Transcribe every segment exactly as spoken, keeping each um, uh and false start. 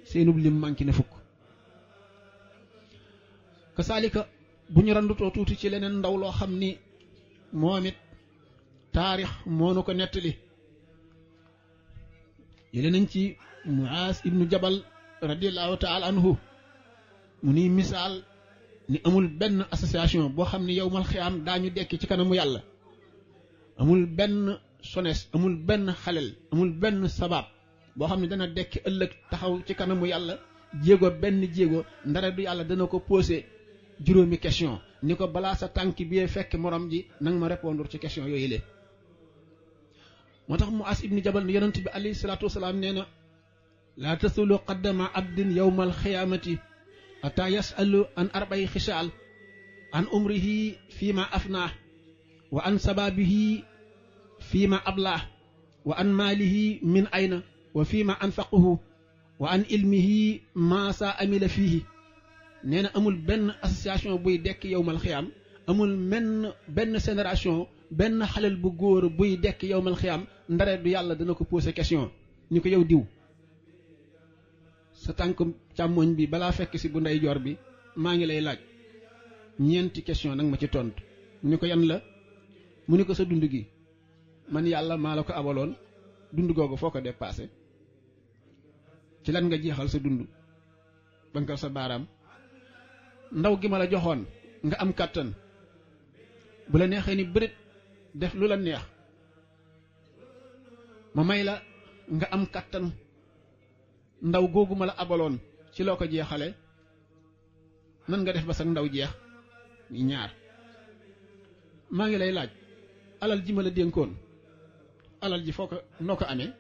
seenub lim manqué na fukk kasaalika bu ñu randutoo tuuti ci leneen ndaw loo xam ni moom it taarix moo nu ko nettali yële nañ ci Muaas ibnu Jabal radiallahu taala anhu mu ni misaal ni amul benn association boo xam ni yowmal xiyaam daañu dekki ci kanamu yàlla amul benn sones amul benn xalel amul benn sabab boo xam ne dana dekki ëllëg taxaw ci kanamu yàlla jéego benn jéego ndare du yàlla dana ko posé juróomi question ni ko balaa sa tànk bi fekk morom ji nanga ma répondre ci question yooyu lée moo tax Muaas ibnu Jabal ni yonent bi alayhi salaatu wasalaam nee na laa tasulu qaddama abdin yowmal xiyaamati ata yasalu an arbay xisaal an umrihi fii ma afnaa wa an sababihi fii ma ablaah wa an maalihi min ayna wa fii ma anfaqahu wa an ilmihi ma sa amila fiihi nee na amul benn association buy dekk yowmal xiyaam amul menn benn génération benn xalel bu góor buy dekk yowmal xiyaam ndare du yàlla dana ko posé question ni ko yow diw sa tànk càmmoñ bi balaa fekk si bu ndeyjoor bi maa ngi lay laaj ñeenti question nag ma ci tontu mu ni ko yan la mu ni ko sa dund gi man yàlla maa la ko abaloon dund googu foo ko dépassé ci lan nga jeexal sa dund bankal sa baaraam ndaw gi ma la joxoon nga am kàttan bu la neexee ni bërit def lu la neex ma may la nga am kàttan ndaw googu ma la abaloon ci loo ko jeexale nan nga def ba sax ndaw jeex ñaar maa ngi lay laaj alal ji ma la dénkoon alal ji foo ko noo ko amee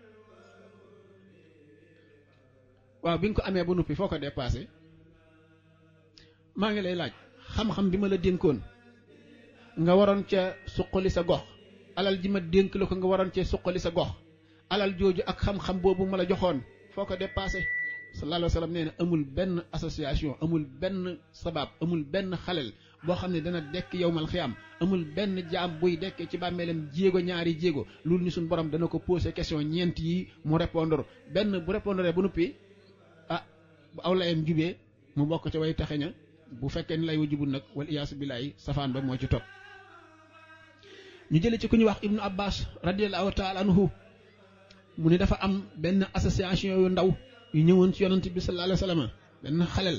waaw bi nga ko amee ba noppi foo ko dépassé maa ngi lay laaj xam-xam bi ma la dénkoon nga waroon ca suqali sa gox alal ji ma dénk la ko nga waroon cee suqali sa gox alal jooju ak xam-xam boobu ma la joxoon foo ko dépassé sallallahu alayhi wa sallam nee na amul benn association amul benn sabab amul benn xalel boo xam ne dana dekk yowmal xiyaam amul benn jaam buy dekkee ci bàmmeelam jéego ñaari jéego loolu ni suñ borom dana ko posé question ñeent yi mu répondre benn bu répondre bu nuppi ah bu aw layam jubee mu bokk ca way taxeña bu fekkee ni lay wa jubul nag wal iyaasu billaahi safaan ba moo ci topp ñu jële ci ku ñu wax ibnu abbas radiallahu taala anhu mu ni dafa am benn association yu ndaw yu ñëwoon ci yonent bi sallallahu alayhi wa sallam benn xalel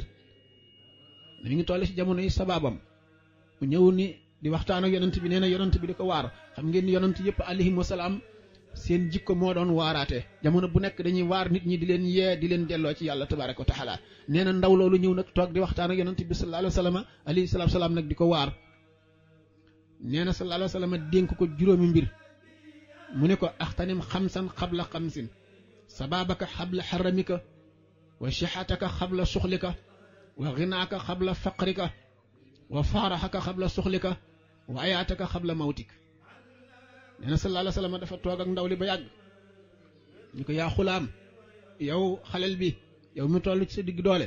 mi ngi toll ci jamono yi sababam mu ñëw ni di waxtaan ak yonent bi nee na yonent bi di ko waar xam ngeen ni yonent yëpp alayhim wasalaam seen jikko moo doon waaraate jamono bu nekk dañuy waar nit ñi di leen yee di leen delloo ci yàlla tabaraka wa taala nee na ndaw loolu ñëw nag toog di waxtaan ak yonent bi sallallahu alayhi wa sallam alayhi salaatu salaam nag di ko waar nee na sallallahu alayhi wa sallam dénk ko juróomi mbir mu ne ko axtanim xamsan xabla xamsin sababaka xabla xaramika wa sixataka xabla suxlika wa xinaaka xabla faqrika wa faaraxaka xabla suxlika wa ayaataka xabla mawtik nee na sallallahu alayhi wa sallam dafa toog ak ndaw li ba yàgg ñu ko yaa xulaam yow xalel bi yow mi toll ci sa digg doole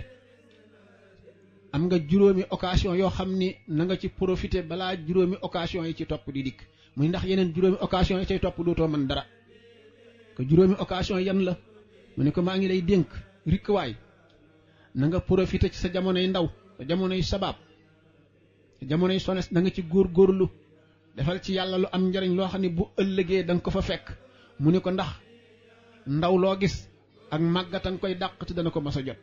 am nga juróomi occasion yoo xam ni na nga ci profité balaa juróomi occasion yi ci topp di dikk muy ndax yeneen juróomi occasion yi cay topp dootoo mën dara ko juróomi occasion yan la mu ne ko maa ngi lay dénk rikkuwaay na nga profité ci sa jamonoy ndaw sa jamonoy sabab sa jamonoy sones na nga ci góor góorlu defal ci yàlla lu am njariñ loo xam ne bu ëllëgee da nga ko fa fekk mu ne ko ndax ndaw loo gis ak màggatan koy dàq te dana ko mas a jot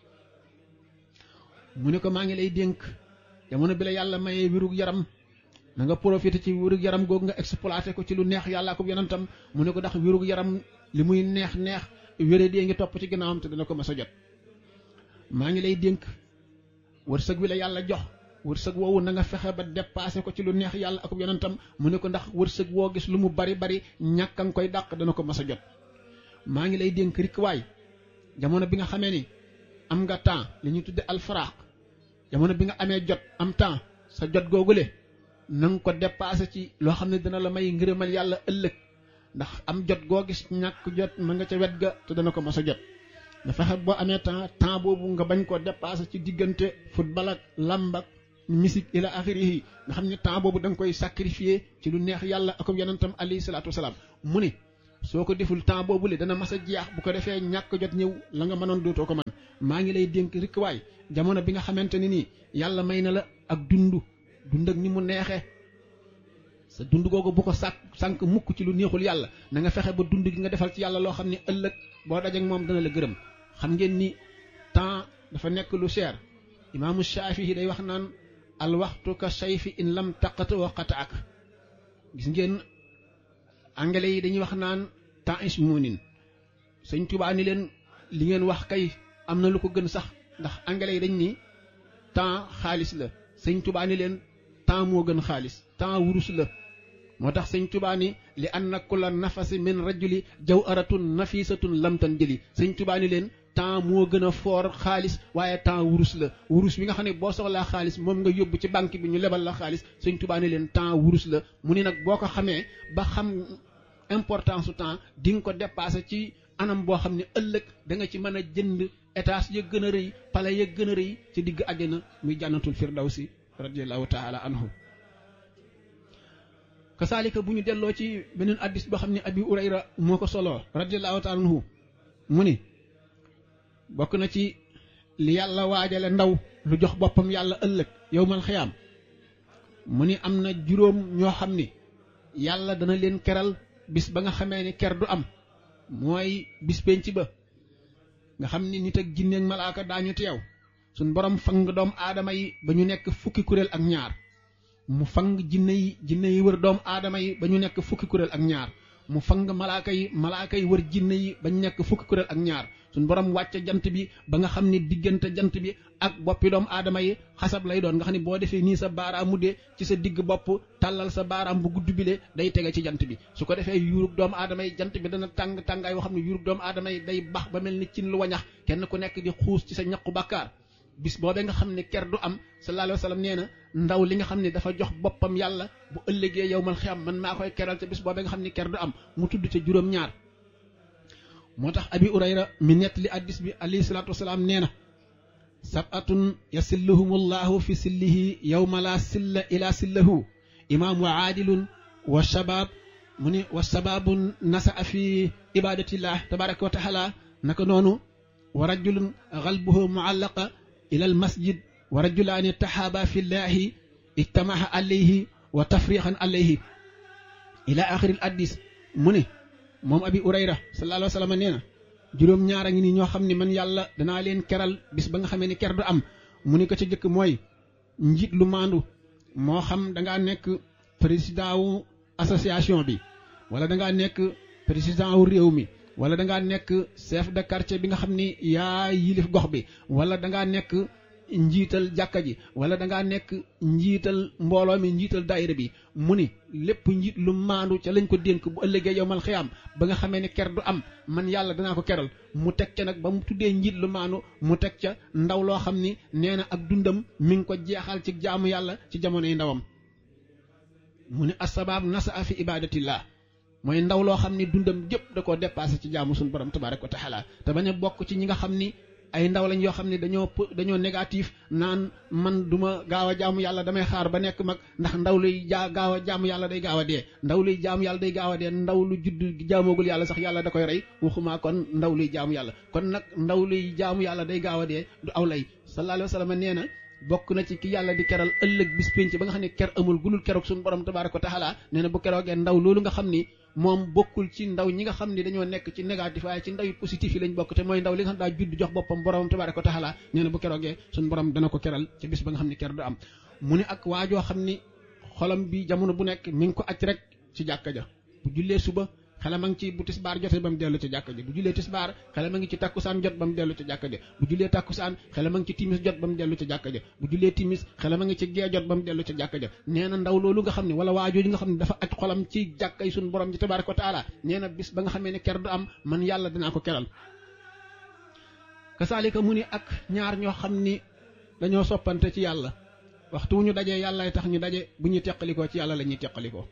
mu ne ko maa ngi lay dénk jamono bi la yàlla mayee wirug yaram na nga profité ci wirug yaram googu nga exploité ko ci lu neex yàlla ko yonentam mu ne ko ndax wirug yaram li muy neex neex wéré dee ngi topp ci ginnaawam te dana ko mas a jot maa ngi lay dénk wërsëg wi la yàlla jox wërsëg woowu na nga fexe ba dépassé ko ci lu neex yàlla ak yonentam mu ne ko ndax wërsëg woo gis lu mu bari bari ñàkk a nga koy dàq dana ko mas a jot maa ngi lay dénk rik waay jamono bi nga xamee ni am nga temps li ñuy tudde alfaraq jamono bi nga amee jot am temps sa jot googule na nga ko dépassé ci loo xam ne dina la may ngërëmal yàlla ëllëg ndax am jot goo gis ñàkk jot ma nga ca wet ga te dana ko mas a jot nga fexe boo amee temps temps boobu nga bañ ko dépassé ci diggante football ak lamb ak musique ila axirihi nga xam ne temps boobu da nga koy sacrifier ci lu neex yàlla ak yonentam alayhi salaatu wasalaam mu ni soo ko deful temps boobu le dana mas a jeex bu ko defee ñàkk jot ñëw la nga mënoon dootoo ko mën maa ngi lay dénk rek waay jamono bi nga xamante ni nii yàlla may na la ak dund dund ak ni mu neexee sa dund googu bu ko sàkk sànq mukk ci lu neexul yàlla na nga fexe ba dund gi nga defal ci yàlla loo xam ne ëllëg boo dajeek moom dana la gërëm xam ngeen ni temps dafa nekk lu cher imaamu Shaafi'i day wax naan al waxtu ka sayfi in lam taqata wa qataak gis ngeen anglais yi dañuy wax naan temps is money sëñ Tuubaa ni leen li ngeen wax kay am na lu ko gën sax ndax anglais yi dañ ni temps xaalis la sëñ Tuubaa ni leen temps moo gën xaalis temps wurus la moo tax sëñ Tuubaa ni li anna kulla nafasi min rajuli jawharatun nafisatun lamtan jëli sëñ Tuubaa ni leen temps moo gën a foor xaalis waaye temps wurus la wurus bi nga xam ne boo soxlaa xaalis moom nga yóbbu ci banque bi ñu lebal la xaalis sëñ Tuubaa ni leen temps wurus la mu ni nag boo ko xamee ba xam importance su temps di nga ko dépassé ci anam boo xam ne ëllëg da nga ci mën a jënd étage ya gën a rëy palais ya gën a rëy ci digg àjjana muy jànnatul firdawsi radiyallahu taala anhu kasaalika bu ñu delloo ci beneen addis boo xam ne abi urayra moo ko soloo radiyallahu taala anhu mu ni bokk na ci li yàlla waajale ndaw lu jox boppam yàlla ëllëg yowmal xiyaam mu ni am na juróom ñoo xam ni yàlla dana leen keral bis ba nga xamee ni ker du am mooy bis penc ba nga xam ni nit ak jinne ak malaaka daañu teew suñ borom fang doom aadama yi ba ñu nekk fukki kuréel ak ñaar mu fang jinne yi jinne yi wër doom aadama yi ba ñu nekk fukki kuréel ak ñaar mu fang malaaka yi malaaka yi wër jinne yi ba ñu nekk fukki kuréel ak ñaar suñ borom wàcce jant bi ba nga xam ni diggante jant bi ak boppi doomu aadama yi xasab lay doon nga xam ne boo defee nii sa baaraam mu dee ci sa digg bopp tàllal sa baaraam bu gudd bile day tege ci jant bi su ko defee yuurug doomu aadama yi jant bi dana tàng tàngaay yoo xam ne yuurug doomu aadama yi day bax ba mel ni cin lu wañax kenn ku nekk di xuus ci sa ñaqu bàkkaar bis boobee nga xam ne ker du am sallallahu alayhi wa sallam nee na ndaw li nga xam ne dafa jox boppam yàlla bu ëllëgee yowmal xiyaam man maa koy keral ca bis boobee nga xam ne ker du am mu tudd ca juróom-ñaar moo tax abi urayra mi nett li addis bi alayhi salaatu wasalaam nee na sabatun yasilluhumullahu fi sillihi yawma la silla ila sillahu imaam wa aadilun wa shabaab mu ni wa shabaabun nasaa fi ibadatillah tabaraka wa taala naka noonu wa rajulun qalbuhu muallaqa ila al masjid wa rajulaani taxaaba fi llahi ijtamaha alayhi wa tafriqan alayhi ila axiril addis mu ne moom abi urayra sallallahu alayhi wa sallam nee na juróom ñaar a ngi ni ñoo xam ne man yàlla danaa leen keral bis ba nga xamee ni ker du am mu ni ko ci jëkk mooy njiit lu maandu moo xam dangaa nekk président wu association bi wala dangaa nekk président wu réew mi wala dangaa nekk chef de quartier bi nga xam ni yaa yilif gox bi wala dangaa nekk njiital jàkka ji wala dangaa nekk njiital mbooloo mi njiital daayira bi mu ni lépp njiit lu maandu ca lañ ko dénk bu ëllëgee yowmal xiyaam ba nga xamee ne ker du am man yàlla danaa ko keral mu teg ca nag ba mu tuddee njiit lu maandu mu teg ca ndaw loo xam ni nee na ak dundam mi ngi ko jeexal ci jaamu yàlla ci jamonoy ndawam mu ni asbaab nasa fi ibadatillah mooy ndaw loo xam ni dundam jëpp da koo dépassé ci jaamu suñu borom tabaraka wa taala te bañ a bokk ci ñi nga xam ni ay ndaw lañ yoo xam ne dañoo dañoo négatif naan man duma gaaw a jaamu yàlla damay xaar ba nekk mag ndax ndaw luy jaa gaaw a jaamu yàlla day gaaw a dee ndaw luy jaamu yàlla day gaaw a dee ndaw lu judd jaamoogul yàlla sax yàlla da koy rey waxumaa kon ndaw luy jaamu yàlla kon nag ndaw luy jaamu yàlla day gaaw a dee du aw lay sallallahu alayhi wa sallam nee na bokk na ci ki yàlla di keral ëllëg bis pénc ba nga xam ne ker amul gulul keroog suñu borom tabaraka wa taala nee na bu keroogee ndaw loolu nga xam ni moom bokkul ci ndaw ñi nga xam ne dañoo nekk ci négatif waaye ci ndaw yu positif yi lañ bokk te mooy ndaw li nga xam daa judd jox boppam borom tabaraka wa taala nee na bu keroogee suñu borom dana ko keral ci bis ba nga xam ne ker du am mu ne ak waajoo xam ni xolam bi jamono bu nekk mi ngi ko aj rek ci jàkka ja bu jullee suba xale ma ngi ci bu tisbaar jotee ba mu dellu ca jàkka ja bu jullee tisbaar xale ma ngi ci takkusaan jot ba mu dellu ca jàkka ja bu jullee takkusaan xale ma ngi ci timis jot ba mu dellu ca jàkka ja bu jullee timis xale ma ngi ci gee jot ba mu dellu ca jàkka ja nee na ndaw loolu nga xam ne wala waajooju nga xam ne dafa aj xolam ci jàkkay suñu borom ji tabaaraka wa taala nee na bis ba nga xamee ne ker du am man yàlla dinaa ko keral kasaalika mu ni ak ñaar ñoo xam ni dañoo soppante ci yàlla waxtu wu ñu dajee yàllaay tax ñu daje bu ñu teqalikoo ci yàlla la ñuy teqalikoo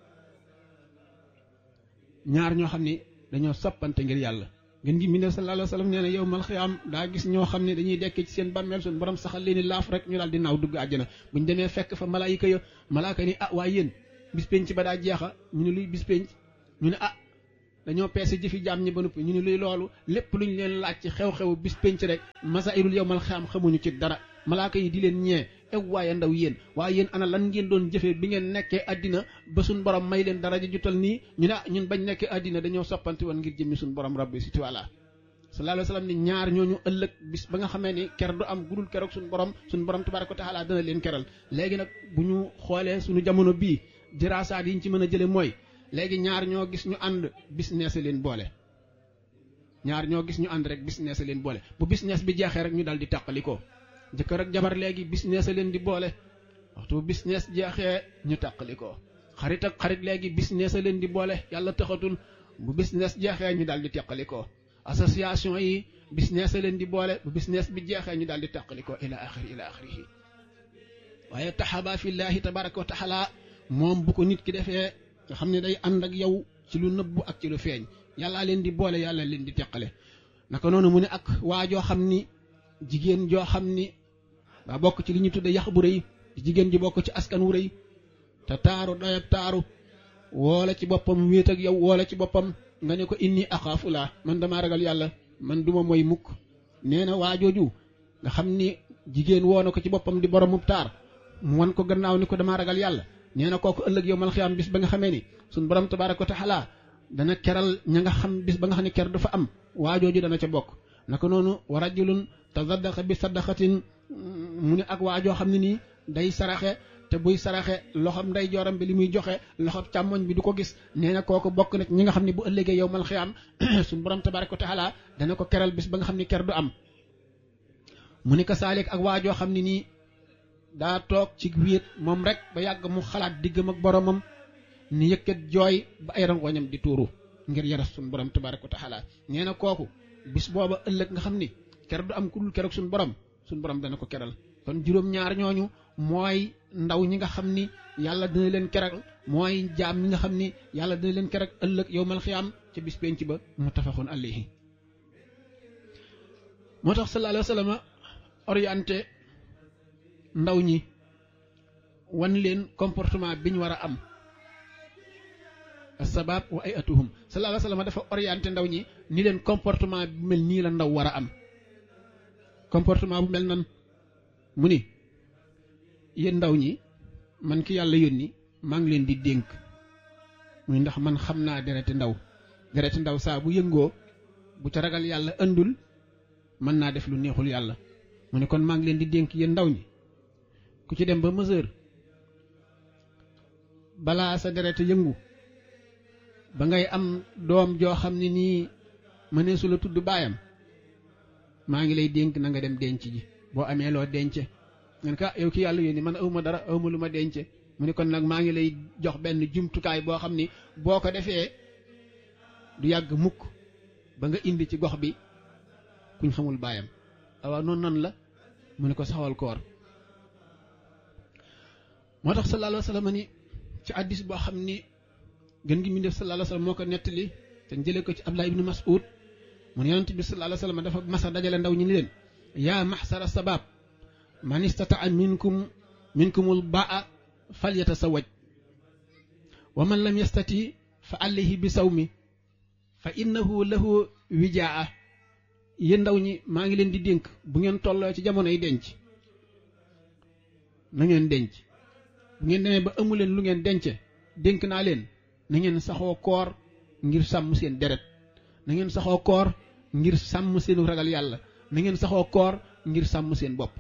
ñaar ñoo xam ne dañoo soppante ngir yàlla ngeen gi mbindéef sallallahu alayhi wa sallam nee na yow mal xiyaam daa gis ñoo xam ne dañuy dekk ci seen bàmmeel suñu borom saxal leen i laaf rek ñu daal di naaw dugg àjjana buñ demee fekk fa malaayika ya malaaka ni ah waaye yéen bis penc ba daa jeexa ñu ne luy bis penc ñu ne ah dañoo peese jëfi jaam ñi ba noppi ñu ne luy loolu lépp luñ leen laaj ci xew-xew bis penc rek masailul yawmal xiyaam xamuñu ci dara malaaka yi di leen ñee ew waaye ndaw yéen waaye yéen ana lan ngeen doon jëfee bi ngeen nekkee àddina ba suñ borom may leen daraja jutal nii ñu ne ñun bañ nekkee àddina dañoo soppante woon ngir jëmmi suñ borom rabbi si wala sallallahu alayhi wa sallam ni ñaar ñooñu ëllëg bis ba nga xamee ni ker du am gudul keroog suñ borom suñ borom tabaaraka wa taala dana leen keral léegi nag bu ñu xoolee suñu jamono bii diraasaat yi ñu ci mën a jële mooy léegi ñaar ñoo gis ñu ànd business leen boole ñaar ñoo gis ñu ànd rek business leen boole bu business bi jeexee rek ñu dal di tàqalikoo jëkkër ak jabar léegi business leen di boole waxtu bu business jeexee ñu tàqalikoo xarit ak xarit léegi business leen di boole yàlla taxatul bu business jeexee ñu dal di tàqalikoo association yi business leen di boole bu business bi jeexee ñu dal di tàqalikoo ila axiri ila axirihi waaye taxaba fillahi tabaraka wa taala moom bu ko nit ki defee nga xam ne day ànd ak yow ci lu nëbbu ak ci lu feeñ yàllaa leen di boole yàlla leen di teqale naka noonu mu ne ak waa joo xam ni jigéen joo xam ni daa bokk ci li ñu tudde yax bu rëy jigéen ji bokk ci askan wu rëy te taaru doyab taaru woola ci boppam wéet ak yow woola ci boppam nga ne ko inni axaafu laa man damaa ragal yàlla man duma mooy mukk nee na waa jooju nga xam ni jigéen woo na ko ci boppam di boromub taar mu wan ko gannaaw ni ko damaa ragal yàlla nee na kooku ëllëg yow mal xiyaam bis ba nga xamee ni suñ borom tabaaraka wa taala dana keral ña nga xam bis ba nga xam ne ker du fa am waa jooju dana ca bokk naka noonu wa rajulun tazaddaqa bi sadaqatin mu ne ak waa joo xam ne nii day saraxe te buy saraxe loxoom nday jooram bi li muy joxe loxoom càmmoñ bi du ko gis nee na kooku bokk na ñi nga xam ne bu ëllëgee yow mal xiyaam suñ borom tabaaraka wa taala dana ko keral bis ba nga xam ne ker du am mu ne ko saalik ak waa joo xam ne nii daa toog ci wéet moom rek ba yàgg mu xalaat diggam ak boromam ni yëkkat jooy ba ay rangoñam di tuuru ngir yaras suñ borom tabaaraka wa taala nee na kooku bis booba ëllëg nga xam ni ker du am ku dul keroog suñ borom suñ borom dana ko keral kon juróom-ñaar ñooñu mooy ndaw ñi nga xam ni yàlla dina leen keral mooy jaam ñi nga xam ni yàlla dina leen keral ëllëg yawmal xiyaam ca bis penc ba muttafaqun alayhi moo tax sallallahu alayhi wa sallam orienté ndaw ñi wan leen comportement bi ñu war a am asbab wa ay atuhum sallallahu alayhi wa sallam dafa orienté ndaw ñi ni leen comportement bu mel nii la ndaw war a am comportement bu mel nan mu ni yéen ndaw ñi man ki yàlla yónni maa ngi leen di dénk muy ndax man xam naa dereti ndaw dereti ndaw saa bu yëngoo bu ca ragal yàlla andul mën naa def lu neexul yàlla mu ne kon maa ngi leen di dénk yéen ndaw ñi ku ci dem ba mesure balaa sa deret yëngu ba ngay am doom joo xam ne nii mëneesu la tudd baayam maa ngi lay dénk na nga dem denc ji boo amee loo dence ngeen ka yow ki yàlla yónni man awma dara awma lu ma dence mu ne kon nag maa ngi lay jox benn jumtukaay boo xam ni boo ko defee du yàgg mukk ba nga indi ci gox bi kuñ xamul baayam waaw noonu nan la mu ne ko saxawal koor moo tax sallallahu alayhi wa sallam ni ci hadiis boo xam ni gën gi mu def sallallahu alayhi wa sallam moo ko nettali te jëlee ko ci Abdullah ibn Mas'ud mu ne yonent bi sallallahu alayhi wa sallam dafa masa dajale ndaw ñi ni leen yaa maxsara sabab man istataa minkum minkumul baa falyatasawaj wa man lam yastati fa alayhi bi sawmi fa innahu lahu wijaa yéen ndaw ñi maa ngi leen di dénk bu ngeen tolloo ci jamonoy denc na ngeen denc bu ngeen demee ba amu leen lu ngeen dence dénk naa leen na ngeen saxoo koor ngir sàmm seen deret na ngeen saxoo koor ngir sàmm seenu ragal yàlla na ngeen saxoo koor ngir sàmm seen bopp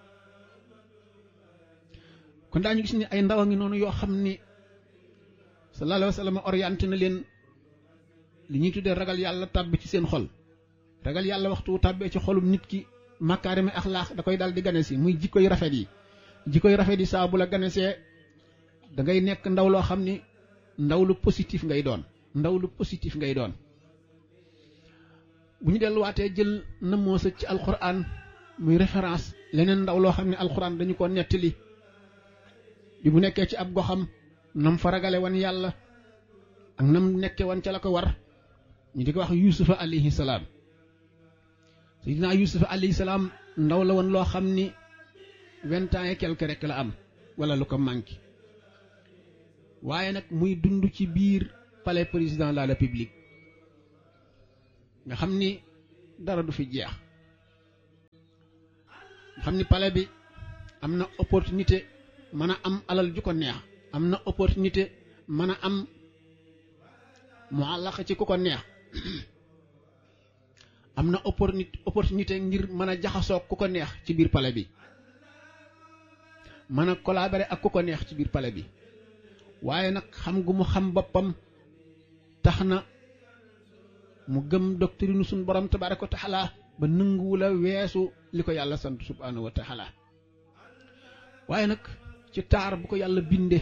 kon daañu gis ni ay ndaw a ngi noonu yoo xam ni sallallahu alayhi wa sallam orienté na leen li ñuy tuddee ragal yàlla tàbbi ci seen xol ragal yàlla waxtu tàbbee ci xolum nit ki makaarimi axlaax da koy daal di gane si muy jikkoy rafet yi jikkoy rafet yi saa bu la ganesee da ngay nekk ndaw loo xam ni ndaw lu positif ngay doon ndaw lu positif ngay doon bu ñu delluwaatee jël na moosa ci alquran muy référence leneen ndaw loo xam ne alquran dañu ko nettali bi mu nekkee ci ab goxam nam fa ragale wan yàlla ak nam nekke wan ca la ko war ñu di ko wax yusufa alayhi salaam sayidina yusufa alayhi salaam ndaw la woon loo xam ni vingt ans et quelque rek la am wala lu ko manqué waaye nag muy dund ci biir palais président de la république nga xam ni dara du fi jeex nga xam ni palais bi am na opportunité mën a am alal ju ko neex am na opportunité mën a am mu àllaq ci ku ko neex am na opportunité opportunité ngir mën a jaxasoo ku ko neex ci biir palais bi mën a collaborer ak ku ko neex ci biir palais bi waaye nag xam gu mu xam boppam tax na mu gëm doctrine suñ borom tabaraka wa taala ba nanguwu la weesu li ko yàlla sant subhanahu wa taala waaye nag ci taar bu ko yàlla binde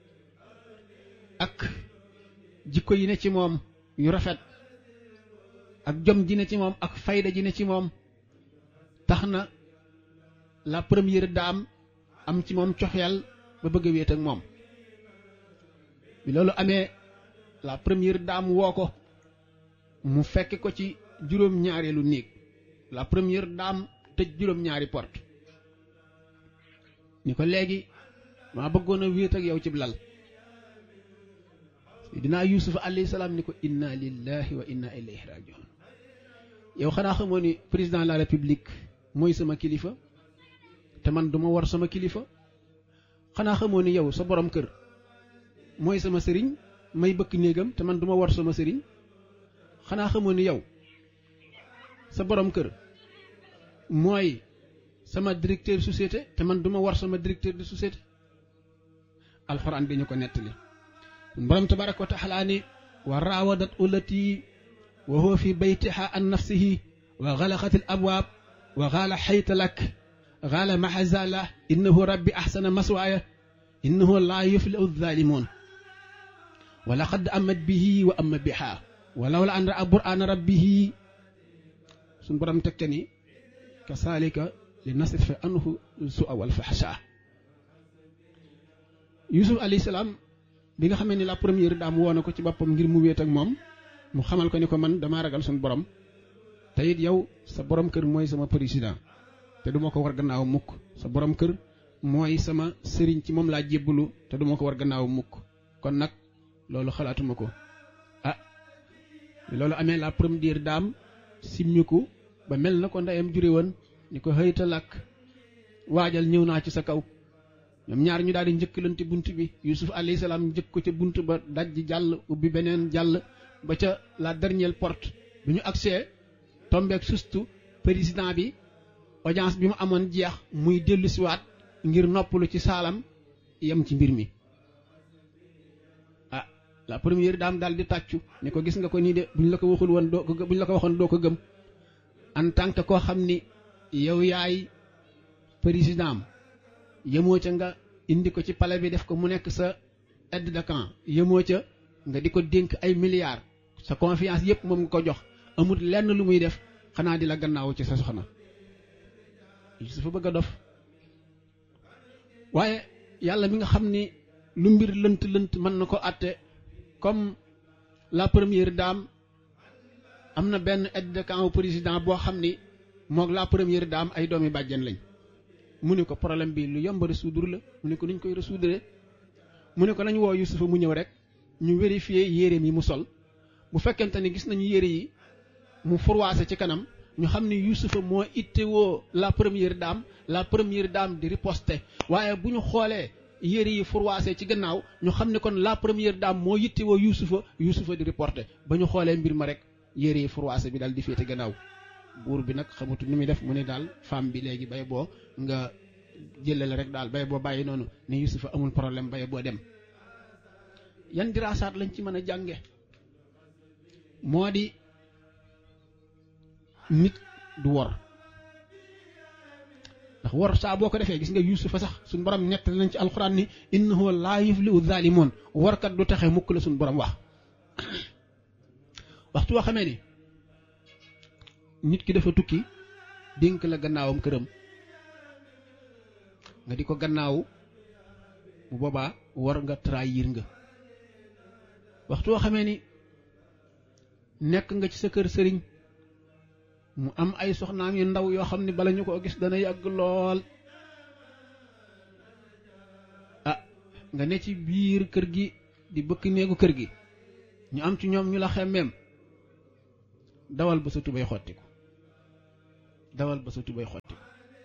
ak jikko yi ne ci moom yu rafet ak jom ji ne ci moom ak fayda ji ne ci moom tax na la première dame am ci moom coxeel ba bëgg a wéet ak moom bi loolu amee la première dame woo ko mu fekk ko ci juróom-ñaareelu néeg la première dame tëj juróom-ñaari porte ni ko léegi maa bëggoon a wéet ak yow ci lal dinaa Yuusuf alayhi salaam ni ko inna lillahi wa inna ilayhi rajiun yow xanaa xamoo ni président de la république mooy sama kilifa te man duma war sama kilifa xanaa xamoo ni yow sa borom kër mooy sama sëriñ may bëkk néegam te man duma war sama sëriñ xanaa xamoo ni yow sa borom kër mooy sama directeur société te man duma war sama directeur de société alxuraan dañu ko nettali borom tabaraka wa taala ni wa raawadat ulati wa huwa fi baytiha an nafsihi wa xalaqat al abwaab wa qaala xayta lak qaala maxazala innahu rabbi axsana maswaaya innahu laa yuflihu zalimun wa laqad amat bihi wa amma biha wa lawla an raa bur'aana rabbihi suñ borom tegte ni kasaalika li nasrifa anhu su'a wal fahsha Yusuf alayhi salaam bi nga xamee ni la première dame woo na ko ci boppam ngir mu wéet ak moom mu xamal ko ni ko man damaa ragal suñu borom te it yow sa borom kër mooy sama président te duma ko war gannaaw mukk sa borom kër mooy sama sëriñ ci moom laa jébbalu te duma ko war gannaaw mukk kon nag loolu xalaatuma ko ah loolu amee la première dame simmiku ba mel na ko ndeyam jure woon ni ko xëyta làkk waajal ñëw naa ci sa kaw ñoom ñaar ñu daal di njëkkalante bunt bi Yusuf alayhi salaam njëkk ko ca bunt ba daj jàll ubbi beneen jàll ba ca la dernière porte bi ñu agsee tombeek sustu président bi audience bi mu amoon jeex muy dellu siwaat ngir noppalu ci saalam yem ci mbir mi ah la première dame daal di tàccu ni ko gis nga ko nii de buñ la ko waxul woon doo ko buñ la ko waxoon doo ko gëm en tant que koo xam ni yow yaay président yemoo ca nga indi ko ci palais bi def ko mu nekk sa aide de camp yemoo ca nga di ko dénk ay milliards sa confiance yépp moom nga ko jox amul lenn lu muy def xanaa di la gannaaw ci sa soxna Yusufa bëgg a dof waaye yàlla mi nga xam ni lu mbir lënt lënt mën na ko àtte comme la première dame am na benn aide de camp président boo xam ni moog la première dame ay doomi bàjjen lañ mu ne ko problème bi lu yomb a résoudre la mu ne ko nuñ koy résoudre mu ne ko nañ woo Yusufa mu ñëw rek ñu vérifier yéreem yi mu sol bu fekkente ni gis nañu yére yi mu froissé ci kanam ñu xam ni Yusufa moo ittewoo la première dame la première dame di riposter waaye bu ñu xoolee yére yi froissé ci gannaaw ñu xam ne kon la première dame moo ittewoo Yusufa Yusufa di reporter ba ñu xoolee mbir ma rek yére yi froissé bi daal di féete gannaaw buur bi nag xamatu ni muy def mu ne daal femme bi léegi bay boo nga jëlale rek daal bay boo bàyyi noonu ne Yusufa amul problème bay boo dem yan diraasaat lañ ci mën a jànge moo di nit du wor ndax wor saa boo ko defee gis nga Yusufa sax suñ borom nett nañ ci alxuraan ni innahu laa yuflihu zaalimoon warkat du taxe mukk la suñ borom wax waxtu woo xamee ni nit ki dafa tukki dénk la gannaawam këram nga di ko gannaaw bu boobaa war nga trahir nga waxtu woo xamee ni nekk nga ci sa kër sëriñ mu am ay soxnaam yu ndaw yoo xam ne bala ñu ko gis dana yàgg lool ah nga ne ci biir kër gi di bëkk néegu kër gi ñu am ci ñoom ñu la xemmeem dawal ba sa tubay xottiku dawal ba sa tubay xottiku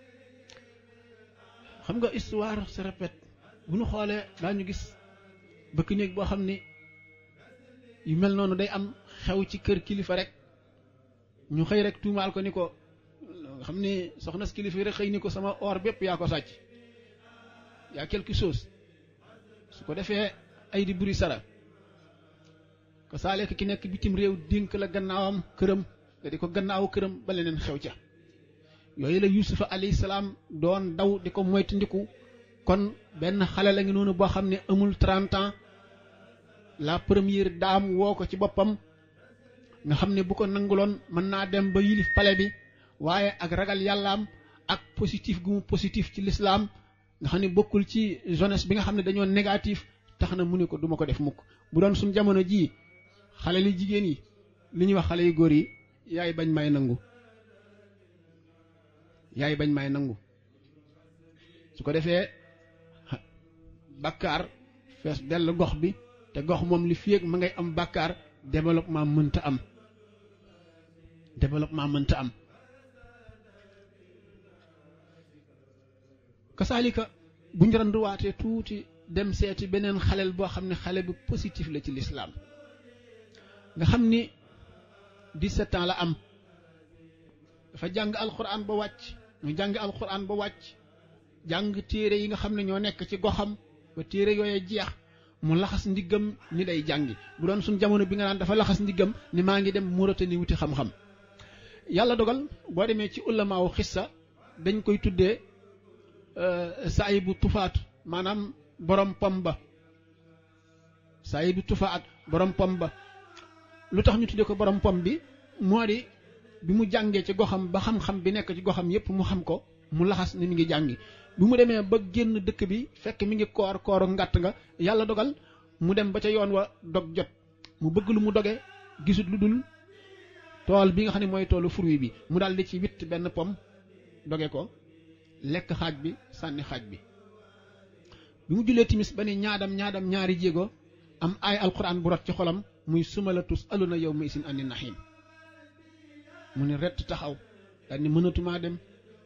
xam nga histoire se répète bu ñu xoolee daañu gis bëkk néeg boo xam ni yu mel noonu day am xew ci kër kilifa rek ñu xëy rek tuumaal ko ni ko xam ni soxna si kilifa rek xëy ni ko sama or bépp yaa ko sàcc yaa quelque chose su ko defee ay di buri sara ko saale ki nekk bitim réew dénk la gannaawam këram nga di ko gannaawu këram ba leneen xew ca yooyu la yusufa alayhi salaam doon daw di ko moytandiku kon benn xale la ngi noonu boo xam ne amul trente ans la première dame woo ko ci boppam nga xam ne bu ko nanguloon mën naa dem ba yilif pale bi waaye ak ragal yàllaam ak positif gu mu positif ci l'islam nga xam ne bokkul ci jeunesse bi nga xam ne dañoo négatif tax na mu ne ko duma ko def mukk bu doon suñ jamono jii xale li jigéen yi li ñuy wax xale yu góor yi yaay bañ may nangu yaay bañ may nangu su ko defee bàkkaar fees dell gox bi te gox moom li fi ak ma ngay am bàkkaar développement mënta am développement mënta am kasaalika bu ñu randuwaatee tuuti dem seeti beneen xaleel boo xam ne xale bu positif la ci l'islam nga xam ni dix-sept ans la am dafa jàng alquran ba wàcc mu jàng alquran ba wàcc jàng téere yi nga xam ne ñoo nekk ci goxam ba téere yooye jeex mu laxas ndiggam ni day jàngi bu doon suñ jamono bi nga naan dafa laxas ndiggam ni maa ngi dem Mauritanie wuti xam-xam yàlla dogal boo demee ci ulamaawu xissa dañ koy tuddee saay bu tufaat maanaam borom pom ba saay bu tufaat borom pom ba lu tax ñu tuddee ko borom pom bi moo di bi mu jàngee ci goxam ba xam-xam bi nekk ci goxam yépp mu xam ko mu laxas ni mi ngi jàngi bi mu demee ba génn dëkk bi fekk mi ngi koor kooru ngàtt nga yàlla dogal mu dem ba ca yoon wa dog jot mu bëgg lu mu doge gisut lu dul tool bi nga xam ne mooy toolu fruit bi mu daal di ci witt benn pom doge ko lekk xaaj bi sànni xaaj bi bi mu jullee timis ba ni ñaadam ñaadam ñaari jéego am ay alquran bu rot ci xolam muy sumala tus aluna yow may sin ani nahim mu ne rett taxaw daal ni mënatumaa dem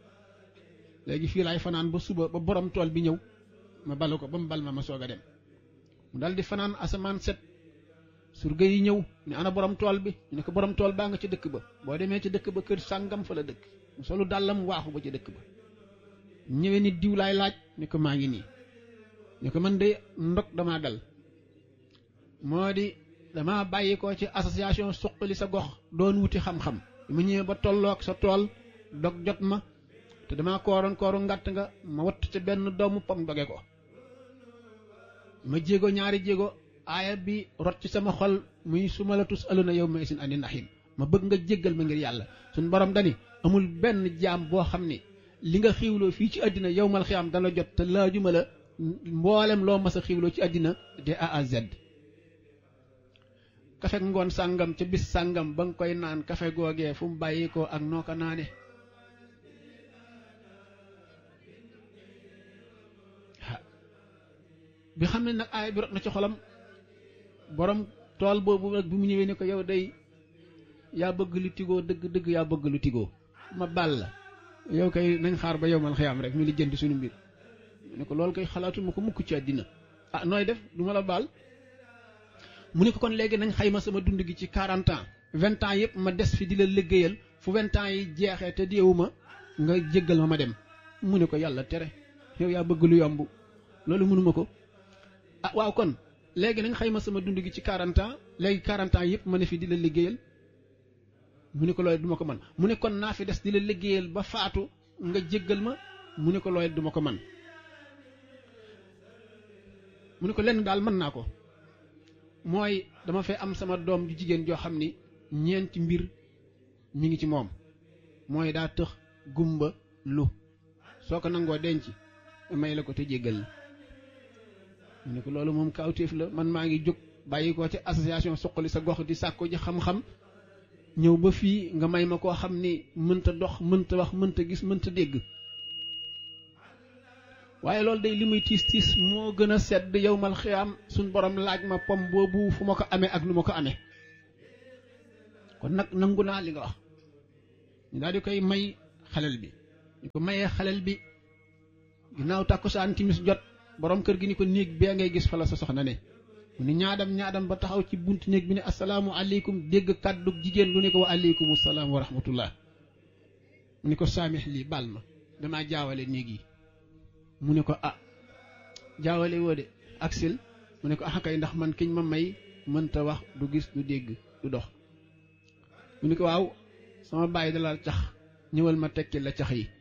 léegi fii laay fanaan ba suba ba borom tool bi ñëw ma balu ko ba mu bal ma ma soog a dem mu dal di fanaan asamaan set surga yi ñëw ne ana borom tool bi ñu ne ko borom tool baa nga ci dëkk ba boo demee ci dëkk ba kër sàngam fa la dëkk mu solu dàllam waaxu ba ci dëkk ba ñëwee nit diw laay laaj ne ko maa ngi nii ne ko man de ndog damaa dal moo di damaa bàyyi ko ci association suqali sa gox doon wuti xam-xam ma ñëwee ba tolloog sa tool dog jot ma te damaa kooroon kooru ngàtt nga ma watt ca benn doomu pom doge ko ma jéego ñaari jéego aaya bi rot ci sama xol muy suma la tus aluna yow may sin ani nahim ma bëgg nga jéggal ma ngir yàlla suñ borom dani amul benn jaam boo xam ni li nga xiwloo fii ci àddina yow mal xiyaam dana jot te laajuma la mboolem loo mas a xiwloo ci àddina de A à Z kafe ngoon sàngam ca bis sàngam ba nga koy naan kafe googee fu mu bàyyi ko ak noo ko naane bi xam ne nag aaya bi rot na ci xolam borom tool boobu nag bi mu ñëwee ne ko yow day yaa bëgg lu tigoo dëgg dëgg yaa bëgg lu tigoo ma bal la yow kay nañ xaar ba yow mal xiyaam rek ñu li jënd suñu mbir ne ko loolu koy xalaatuma ko mukk ci àddina ah nooy def du ma la baal mu ne ko kon léegi nañ xayma sama dund gi ci quarante ans vingt ans yëpp ma des fi di la liggéeyal fu vingt ans yi jeexee te deewuma nga jéggal ma ma dem mu ne ko yàlla tere yow yaa bëgg lu yomb loolu mënuma ko ah waaw kon léegi nañ xayma sama dund gi ci quarante ans léegi quarante ans yëpp ma ne fi di la liggéeyal mu ne ko loolu duma ko man mu ne kon naa fi des di la liggéeyal ba faatu nga jéggal ma mu ne ko loolu duma ko man mu ne ko lenn daal mën naa ko mooy dama fee am sama doom ju jigéen joo xam ni ñeenti mbir mi ngi ci moom mooy daa tëx gumba lu soo ko nangoo denc may la ko te jéggal la mu ne ko loolu moom kawtéef la man maa ngi jóg bàyyi ko ci association suqali sa gox di sàkko ji xam-xam ñëw ba fii nga may ma koo xam ni mënta dox mënta wax mënta gis mënta dégg waaye loolu day li muy tiis tiis moo gën a sedd yow mal xiyaam suñ borom laaj ma pom boobu fu ma ko amee ak nu ma ko amee kon nag nangu naa li nga wax ñu daal di koy may xalel bi ñu ko mayee xalel bi ginnaaw tàkkusaan timis jot borom kër gi ni ko néeg bee ngay gis fa la sa soxna ne mu ni ñaadam ñaadam ba taxaw ci buntu néeg bi ne asalaamu aleykum dégg kàddu jigéen lu ne ko wa aleykum salaam wa rahmatullah mu ni ko saamix lii baal ma damaa jaawale néeg yi mu ne ko ah jaawale woo de aksil mu ne ko ah kay ndax man kiñ ma may mënta wax du gis du dégg du dox mu ne ko waaw sama bàyyi dalal cax ñëwal ma tekki la cax yi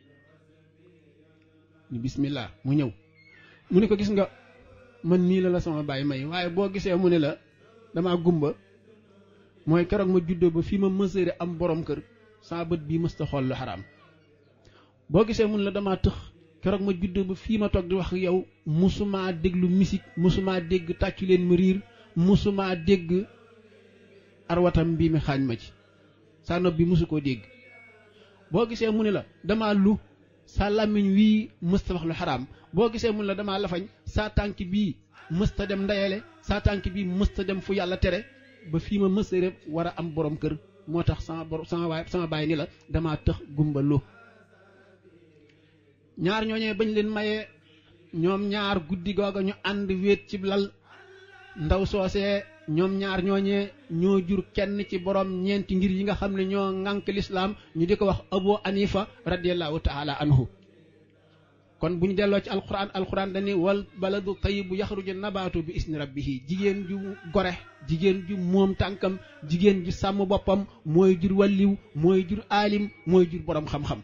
ni bismillah mu ñëw mu ne ko gis nga man nii la la sama bàyyi may waaye boo gisee mu ne la damaa gumba mooy keroog ma juddoo ba fii ma mësëre am borom kër saa bët bii mësta xool lu xaraam boo gisee mun la damaa tëx keroog ma juddoo ba fii ma toog di wax yow musumaa déglu musique musumaa dégg tàccu leen mu riir musumaa dégg arwatam bii mi xaañ ma ci saa nopp bi musu koo dégg boo gisee mu ne la damaa lu sa làmmiñ wii mësta wax lu xaraam boo gisee mun la damaa lafañ saa tànk bii mësta dem ndeyale saa tànk bii mësta dem fu yàlla tere ba fii ma mësëre war a am borom kër moo tax sama borom sama waay sama baay ni la damaa tëx gumba lu ñaar ñooñee bañ leen mayee ñoom ñaar guddi googa ñu ànd wéet ci lal ndaw soosee ñoom ñaar ñooñee ñoo jur kenn ci borom ñeenti ngir yi nga xam ne ñoo ŋànk lislaam ñu di ko wax Abu Hanifa radiyallahu taala anhu kon bu ñu delloo ci alquran alquran dañi wal baladu tayyibu yaxruju nabaatu bi isni rabbihi jigéen ju gore jigéen ju moom tànkam jigéen ju sàmm boppam mooy jur walliw mooy jur aalim mooy jur borom xam-xam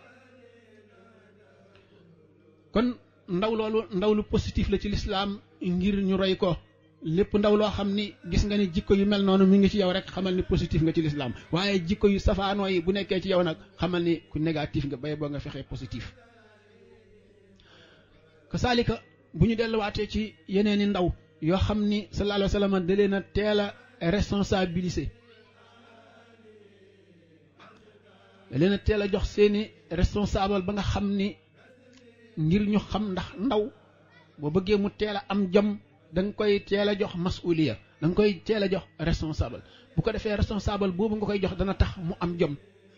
kon ndaw loolu ndaw lu positif la ci lislaam ngir ñu roy ko lépp ndaw loo xam ni gis nga ni jikko yu mel noonu mi ngi ci yow rek xamal ni positif nga ci lislaam waaye jikko yu safaanoo yi bu nekkee ci yow nag xamal ni ku négatif nga bay boo nga fexee positif kasaalika bu ñu delluwaatee ci yeneeni ndaw yoo xam ni sallallahu alayhi wa sallam da leen a teel a responsabilisé da leen a teel a jox seeni responsable ba nga xam ni ngir ñu xam ndax ndaw boo bëggee mu teel a am jom da nga koy teel a jox masuliya da nga koy teel a jox responsable bu ko defee responsable boobu nga koy jox dana tax mu am jom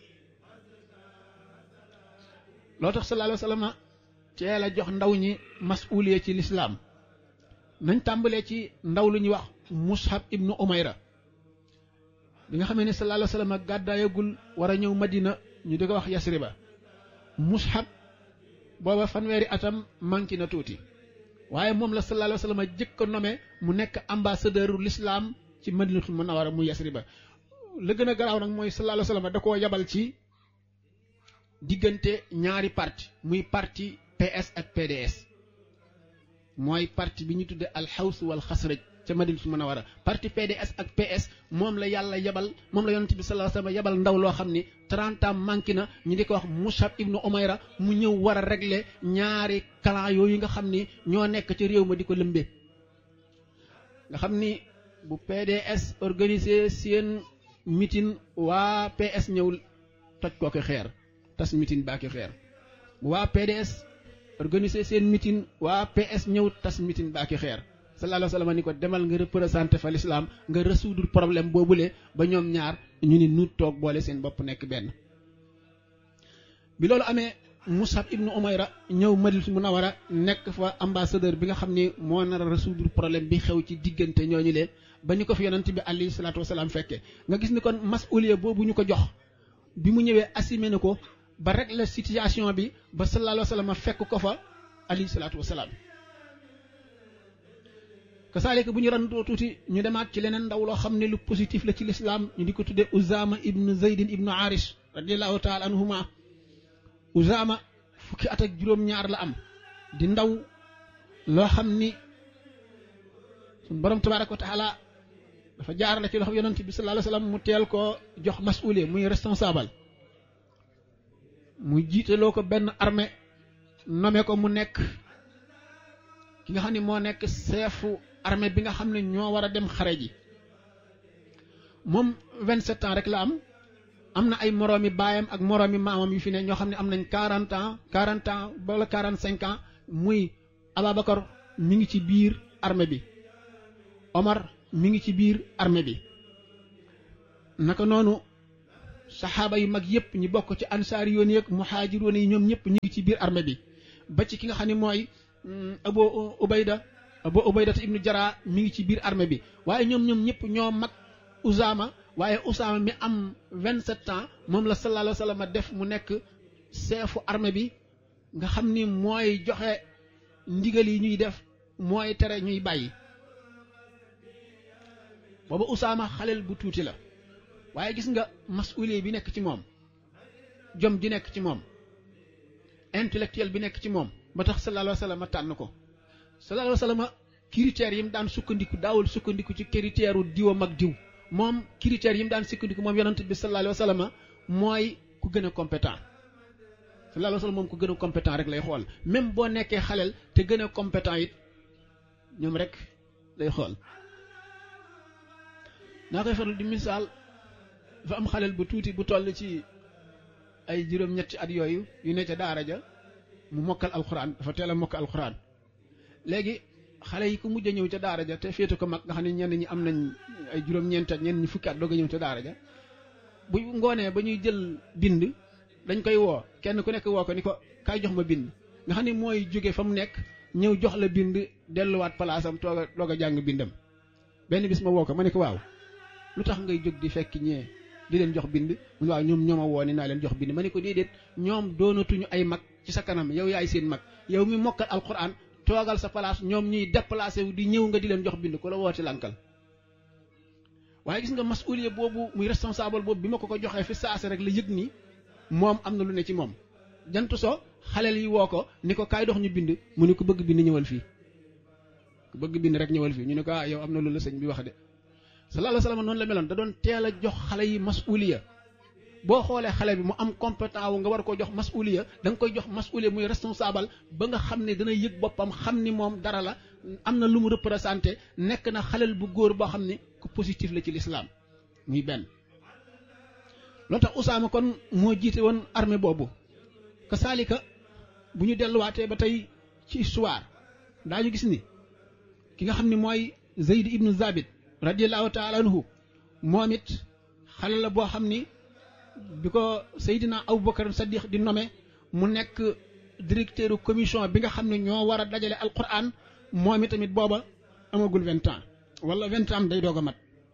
loo tax sallallahu alayhi wa sallam teel a jox ndaw ñi masuliya ci lislaam nañ tàmbalee ci ndaw lu ñuy wax Mus'ab ibnu Umayra bi nga xamee ne sallallahu alayhi wa sallam gàddaayagul war a ñëw Madina ñu di ko wax Yasriba Mus'ab booba fanweeri atam manqué na tuuti waaye moom la sallallahu alayhi wa sallam jëkk a nommé mu nekk ambassadeur l'islam ci Madinatul Munawwara mu Yasriba la gën a garaaw nag mooy sallallahu alayhi wa sallam da koo yabal ci diggante ñaari parti muy parti P S ak P D S mooy parti bi ñu tudde alxaws wal xasraj ca Madinatul Munawwara parti P D S ak P S moom la yàlla yabal moom la yonent bi sallallahu alayhi wa sallam yabal ndaw loo xam ni trente ans manqué na ñu di ko wax Mus'ab ibnu Umayra mu ñëw war a régler ñaari clan yooyu nga xam ni ñoo nekk ci réew ma di ko lëmbee nga xam ni bu P D S organisé seen meeting waa P S ñëw toj koo ko xeer tas meeting baa ki xeer bu waa P D S organisé seen meeting waa P S ñëw tas meeting baa ki xeer sallallahu alayhi wa sallam ni ko demal nga représenté fa l'islam nga résoudre problème boobule ba ñoom ñaar ñu ni nu toog boole seen bopp nekk benn bi loolu amee Mus'ab ibnu Umayra ñëw Madinatul Munawwara nekk fa ambassadeur bi nga xam ni moo nar a résoudre problème bi xew ci diggante ñooñu leen ba ñu ko fi yonent bi alayhi salaatu wasalaam fekkee nga gis ni kon masuliya boobu ñu ko jox bi mu ñëwee assumé na ko ba régler situation bi ba sallallahu alayhi wa sallam fekk ko fa alayhi salaatu wasalaam kasaalika bu ñu randoo tuuti ñu demaat ci leneen ndaw loo xam ne lu positif la ci lislaam ñu di ko tuddee Uzaama ibnu Zaydin ibnu Arish radiyallahu taala anhuma Uzaama fukki at ak juróom-ñaar la am di ndaw loo xam ni suñu borom tabaaraka wa taala dafa jaarale ci loxo yonent bi sallallahu alayhi wa sallam mu teel koo jox masuuliya muy responsable muy jiitaloo ko benn armée nommé ko mu nekk ki nga xam ne moo nekk chefu armée bi nga xam ne ñoo war a dem xare ji moom vingt-sept ans rek la am am na ay moroomi baayam ak moroomi maamam yu fi ne ñoo xam ne am nañ quarante ans quarante ans wala quarante-cinq ans muy Ababacar mi ngi ci biir armée bi Omar mi ngi ci biir armée bi naka noonu saxaaba yu mag yépp ñi bokk ci ansaari yoon yeeg muhaajiroon yi ñoom ñëpp ñu ngi ci biir armée bi ba ci ki nga xam ne mooy Abu Ubayda Abu Ubayda ibnu Jarrah mi ngi ci biir armée bi waaye ñoom ñoom ñëpp ñoo mag Usaama waaye Usaama mi am vingt-sept ans moom la sallallahu alayhi wa sallam def mu nekk chefu armée bi nga xam ni mooy joxe ndigal yi ñuy def mooy tere ñuy bàyyi booba Usaama xaleel bu tuuti la waaye gis nga masuuliye bi nekk ci moom jom ji nekk ci moom intellectuel bi nekk ci moom ba tax sallallahu alayhi wa sallam tànn ko sallallahu alayhi wa sallam critères yi mu daan sukkandiku daawul sukkandiku ci critère u diwam ak diw moom critères yi mu daan sukkandiku moom yonent bi sallallahu alayhi wa sallam mooy ku gën a compétent sallallahu alayhi wa sallam moom ku gën a compétent rek lay xool même boo nekkee xaleel te gën a compétent it ñoom rek lay xool naa koy faral di misaal dafa am xaleel bu tuuti bu toll ci ay juróom-ñetti at yooyu yu ne ca daara ja mu mokkal alxuraan dafa teel a mokkal alxuraan léegi xale yi ku mujj a ñëw ca daara ja te féete ko mag nga xam ne ñenn ñi am nañ ay juróom-ñeent at ñenn ñi fukki at doog a ñëw ca daara ja bu ngoonee ba ñuy jël bind dañ koy woo kenn ku nekk woo ko ni ko kaay jox ma bind nga xam ne mooy jóge fa mu nekk ñëw jox la bind delluwaat palaasam toog a doog a jàng bindam benn bis ma woo ko ma ne ko waaw lu tax ngay jóg di fekk ñee di leen jox bind mu waaw ñoom ñooma woo ni naa leen jox bind ma ne ko déedéet ñoom doonatuñu ay mag ci sa kanam yow yaay seen mag yow mi mokkal alquran toogal sa place ñoom ñuy déplacé wu di ñëw nga di leen jox bind ko la woote lankal waaye gis nga masuuliya boobu muy responsable boobu bi ma ko ko joxee fi saase rek la yëg ni moom am na lu ne ci moom jant so xaleel yi woo ko ni ko kaay dox ñu bind mu ni ko bëgg bind ñëwal fii ku bëgg bind rek ñëwal fii ñu ne ko ah yow am na lu la sëñ bi wax de sallallahu alayhi wa sallam noonu la meloon da doon teel a jox xale yi masuuliya boo xoolee xale bi mu am compétent wu nga war koo jox masuuliya da nga koy jox masuuliya muy responsable ba nga xam ne dana yëg boppam xam ni moom dara la am na lu mu représenté nekk na xaleel bu góor boo xam ni ku positif la ci lislaam muy benn loolu tax Usaama kon moo jiite woon armée boobu kasaalika bu ñu delluwaatee ba tey ci histoire daañu gis ni ki nga xam ni mooy Zayd ibnu Zabit radiyallahu taala anhu moom it xale la boo xam ni bi ko Seydina Aboubacar Sadiq di nommé mu nekk directeur commission bi nga xam ne ñoo war a dajale alquran moom it tamit booba amagul vingt ans wala vingt ans day doog a mat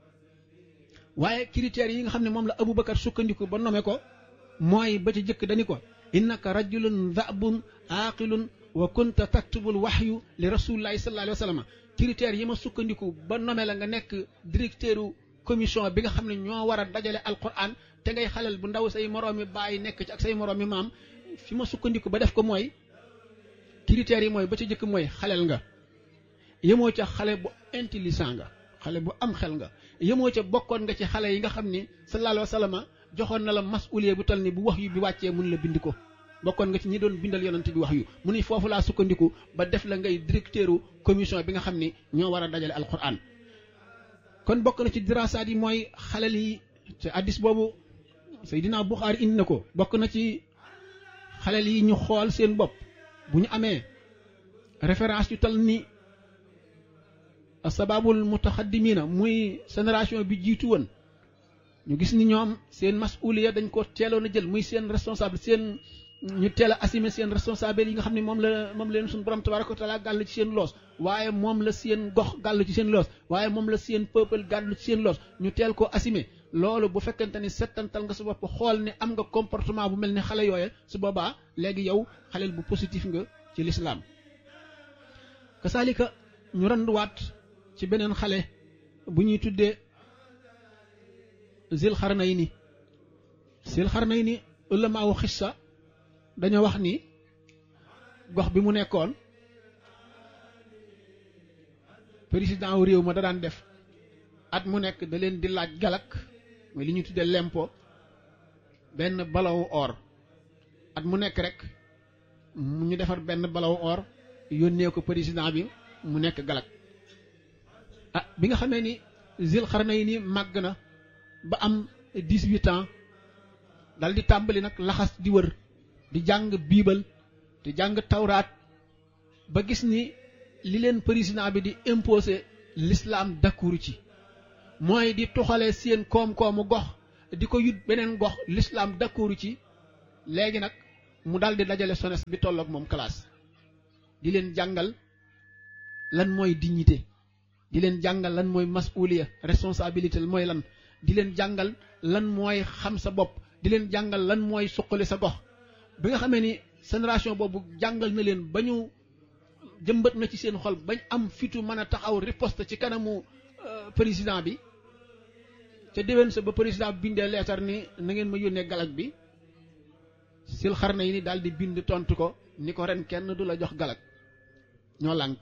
waaye critères yi nga xam ne moom la Aboubacar sukkandiku ba nommé ko mooy ba ci jëkk dani ko innaka rajulun dhabun aqilun wa kunta taktubul wahyu li rasulillahi sallallahu alayhi wa sallam critères yi ma sukkandiku ba nommé la nga nekk directeur commission bi nga xam ne ñoo war a dajale alquran te ngay xalal bu ndaw say moroomi bàyyi nekk ci ak say moroomi maam fi ma sukkandiku ba def ko mooy critères yi mooy ba ci jëkk mooy xalel nga yemoo ca xale bu intelligent nga xale bu am xel nga yemoo ca bokkoon nga ci xale yi nga xam ni sallallahu alayhi wa sallam joxoon na la masuuliya bu tal ni bu wax yu bi wàccee mun la bind ko bokkoon nga ci ñi doon bindal yonent bi wax yu mu ni foofu laa sukkandiku ba def la ngay directeuru commission bi nga xam ni ñoo war a dajale alquran kon bokk na ci dirasaat yi mooy xalel yi te addis boobu Seydina Buxaari indi na ko bokk na ci xalel yi ñu xool seen bopp bu ñu amee référence yu tal ni sababul mutaxaddimina muy génération bi jiitu woon ñu gis ni ñoom seen masuuliya dañ ko teeloon a jël muy seen responsable seen ñu teel a assumer seen responsable yi nga xam ne moom la moom leen suñu borom tabaraka wa taala gàll ci seen loos waaye moom la seen gox gàll ci seen loos waaye moom la seen peuple gàll ci seen loos ñu teel koo assumer loolu bu fekkente ni settantal nga su bopp xool ne am nga comportement bu mel ni xale yooye su boobaa léegi yow xaleel bu positif nga ci lislaam kasaalika ñu randuwaat ci beneen xale bu ñuy tuddee Zil Xarnayni Zil Xarnayni ulamaawu xissa dañoo wax ni gox bi mu nekkoon président wu réew ma da daan def at mu nekk da leen di laaj galak mooy li ñuy tuddee lempo benn balawu or at mu nekk rek mu ñu defar benn balawu or yónnee ko président bi mu nekk galak ah bi nga xamee ni Zil Xarnayni màgg na ba am dix-huit ans dal di tàmbali nag laxas di wër di jàng biibal di jàng tawraat ba gis ni li leen président bi di imposer l'islam d'accord ci mooy di tuxale seen koom-koomu gox di ko yut beneen gox l'islam d'accord ci. léegi nag mu dal di dajale sones bi tolloog moom classe di leen jàngal lan mooy dignité di leen jàngal lan mooy masuliya responsabilité mooy lan di leen jàngal lan mooy xam sa bopp di leen jàngal lan mooy suqali sa gox bi nga xamee ni génération boobu jàngal na leen ba ñu jëmbat na ci seen xol bañ am fitu mën a taxaw riposte ci kanamu président bi ca déwén sa ba président bi bindee leetar ni na ngeen ma yónnee galak bi sil xarna yi ni daal di bind tontu ko ni ko ren kenn du la jox galak ñoo lànk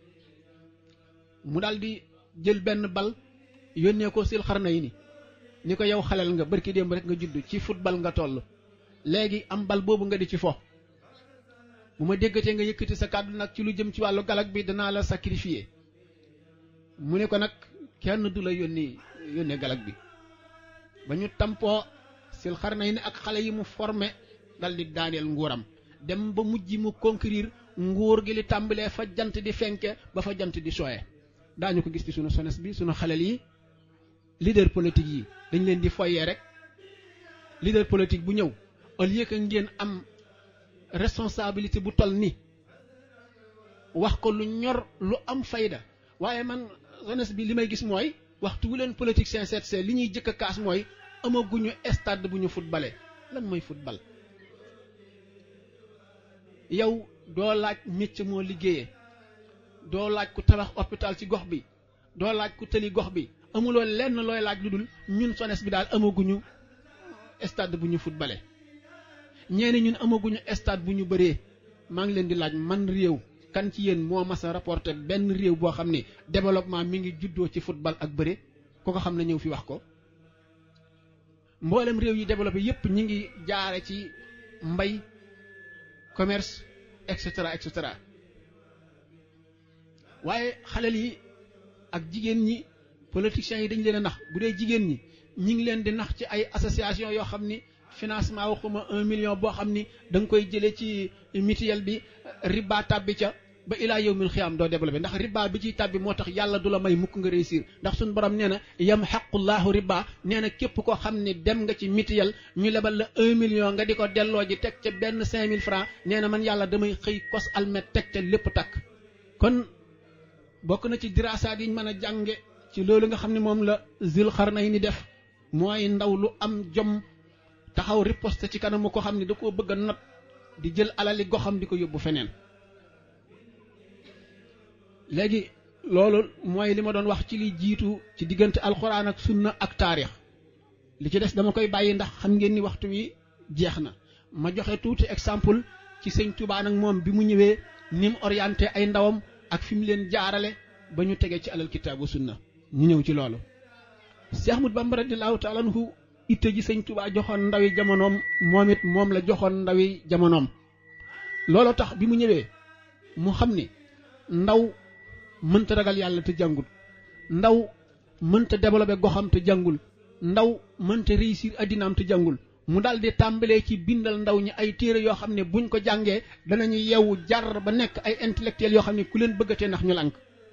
mu daal di jël benn bal yónnee ko sil xarna yi ni ni ko yow xaleel nga barki démb rek nga judd ci football nga toll léegi am bal boobu nga di ci fo bu ma déggatee nga yëkkati sa kàddu nag ci lu jëm ci wàllu galak bi danaa la sacrifier mu ne ko nag kenn du la yónni yónnee galak bi ba ñu tampoo sil xarna yi ni ak xale yi mu formé dal di daaneel nguuram dem ba mujj mu conquérir nguur gi li tàmbalee fa jant di fenke ba fa jant di sooye daañu ko gis ci sunu sones bi sunu xalel yi leader politique yi dañ leen di foyee rek leader politique bu ñëw au lieu que ngeen am responsabilité bu toll ni wax ko lu ñor lu am fayda waaye man sones bi li may gis mooy waxtu wu leen politique sincère c'est li ñuy jëkk a kaas mooy amaguñu stade bu ñu footballé lan mooy football yow doo laaj métier moo liggéeyee doo laaj ku tabax hôpital ci gox bi doo laaj ku tëli gox bi amuloo lenn looy laaj lu dul ñun sones bi daal amaguñu stade bu ñu footballé ñeeni ñun amaguñu stade bu ñu bëree maa ngi leen di laaj man réew kan ci yéen moo mas a rapporté benn réew boo xam ni développement mi ngi juddoo ci football ak bëre ku ko xam ne ñëw fi wax ko mboolem réew yi développé yépp ñi ngi jaare ci mbay commerce et cetera et cetera waaye xalel yi ak jigéen ñi politiciens yi dañ leen a nax bu dee jigéen ñi ñi ngi leen di nax ci ay association yoo xam ni financement waxuma un million boo xam ni da nga koy jëlee ci mutuelle bi riba tàbbi ca ba ilaa yawmil xiyaam doo développé ndax riba bi ciy tàbbi moo tax yàlla du la may mukk nga réussir ndax suñu borom nee na yam xaqullahu riba nee na képp koo xam ni dem nga ci mutuelle ñu lebal la un million nga di ko delloo ji teg ca benn cinq mille francs nee na man yàlla damay xëy kos almet teg ca lépp takk kon bokk na ci diraasaat yi ñu mën a jànge ci loolu nga xam ne moom la Zul Xarnayni def mooy ndaw lu am jom taxaw riposte ci kanamu ko xam ne da koo bëgg a not di jël alali goxam di ko yóbbu feneen léegi loolu mooy li ma doon wax ci li jiitu ci diggante alxuraan ak sunna ak taarix li ci des dama koy bàyyi ndax xam ngeen ni waxtu wi jeex na ma joxe tuuti exemple ci sëñ Tuubaa nag moom bi mu ñëwee ni mu orienté ay ndawam ak fi mu leen jaarale ba ñu tege ci alal kitaabu sunna ñu ñëw ci loolu Cheikh Ahmadou Bamba radiyallahu taala anhu itte ji sëñ Tuubaa joxoon ndawi jamonoom moom it moom la joxoon ndawi jamonoom loolu tax bi mu ñëwee mu xam ni ndaw mënta ragal yàlla te jàngul ndaw mënta développé goxam te jàngul ndaw mënta réussir addinaam te jàngul mu daal di tàmbalee ci bindal ndaw ñi ay téere yoo xam ne buñ ko jàngee danañu yeewu jar ba nekk ay intellectuels yoo xam ne ku leen bëggatee ndax ñu lànk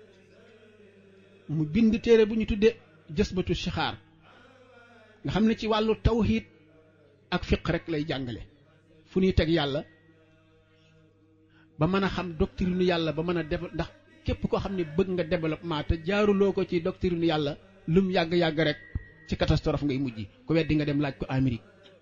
mu bind téere bu ñu tuddee jësbatu sixaar nga xam ne ci wàllu tawhid ak fiq rek lay jàngale fu ñuy teg yàlla ba mën a xam doctrine yàlla ba mën a def ndax képp koo xam ne bëgg nga développement te jaaruloo ko ci doctrine yàlla lum yàgg-yàgg rek ci catastrophe ngay mujj ku weddi nga dem laaj ko Amérique